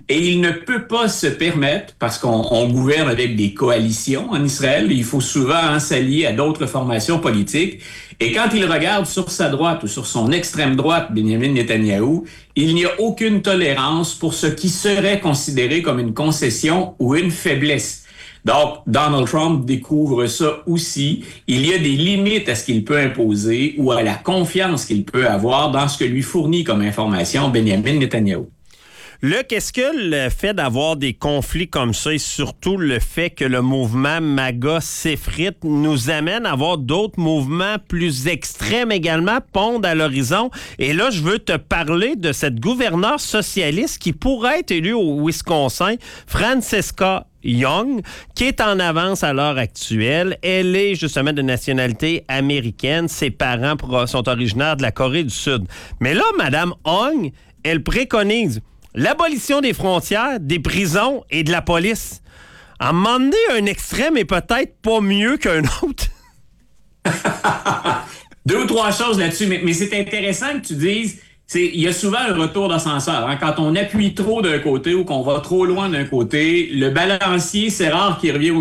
Et il ne peut pas se permettre, parce qu'on on gouverne avec des coalitions en Israël, il faut souvent hein, s'allier à d'autres formations politiques. Et quand il regarde sur sa droite ou sur son extrême droite, Benjamin Netanyahou, il n'y a aucune tolérance pour ce qui serait considéré comme une concession ou une faiblesse. Donc, Donald Trump découvre ça aussi. Il y a des limites à ce qu'il peut imposer ou à la confiance qu'il peut avoir dans ce que lui fournit comme information Benjamin Netanyahou. Luc, est-ce que le fait d'avoir des conflits comme ça et surtout le fait que le mouvement MAGA s'effrite nous amène à avoir d'autres mouvements plus extrêmes également pondent à l'horizon? Et là, je veux te parler de cette gouverneure socialiste qui pourrait être élue au Wisconsin, Francesca Young, qui est en avance à l'heure actuelle. Elle est justement de nationalité américaine. Ses parents sont originaires de la Corée du Sud. Mais là, Mme Young, elle préconise l'abolition des frontières, des prisons et de la police. À un moment donné, un extrême est peut-être pas mieux qu'un autre. Deux ou trois choses là-dessus, mais, mais c'est intéressant que tu dises, c'est, il y a souvent un retour d'ascenseur. Hein? Quand on appuie trop d'un côté ou qu'on va trop loin d'un côté, le balancier, c'est rare qu'il revienne au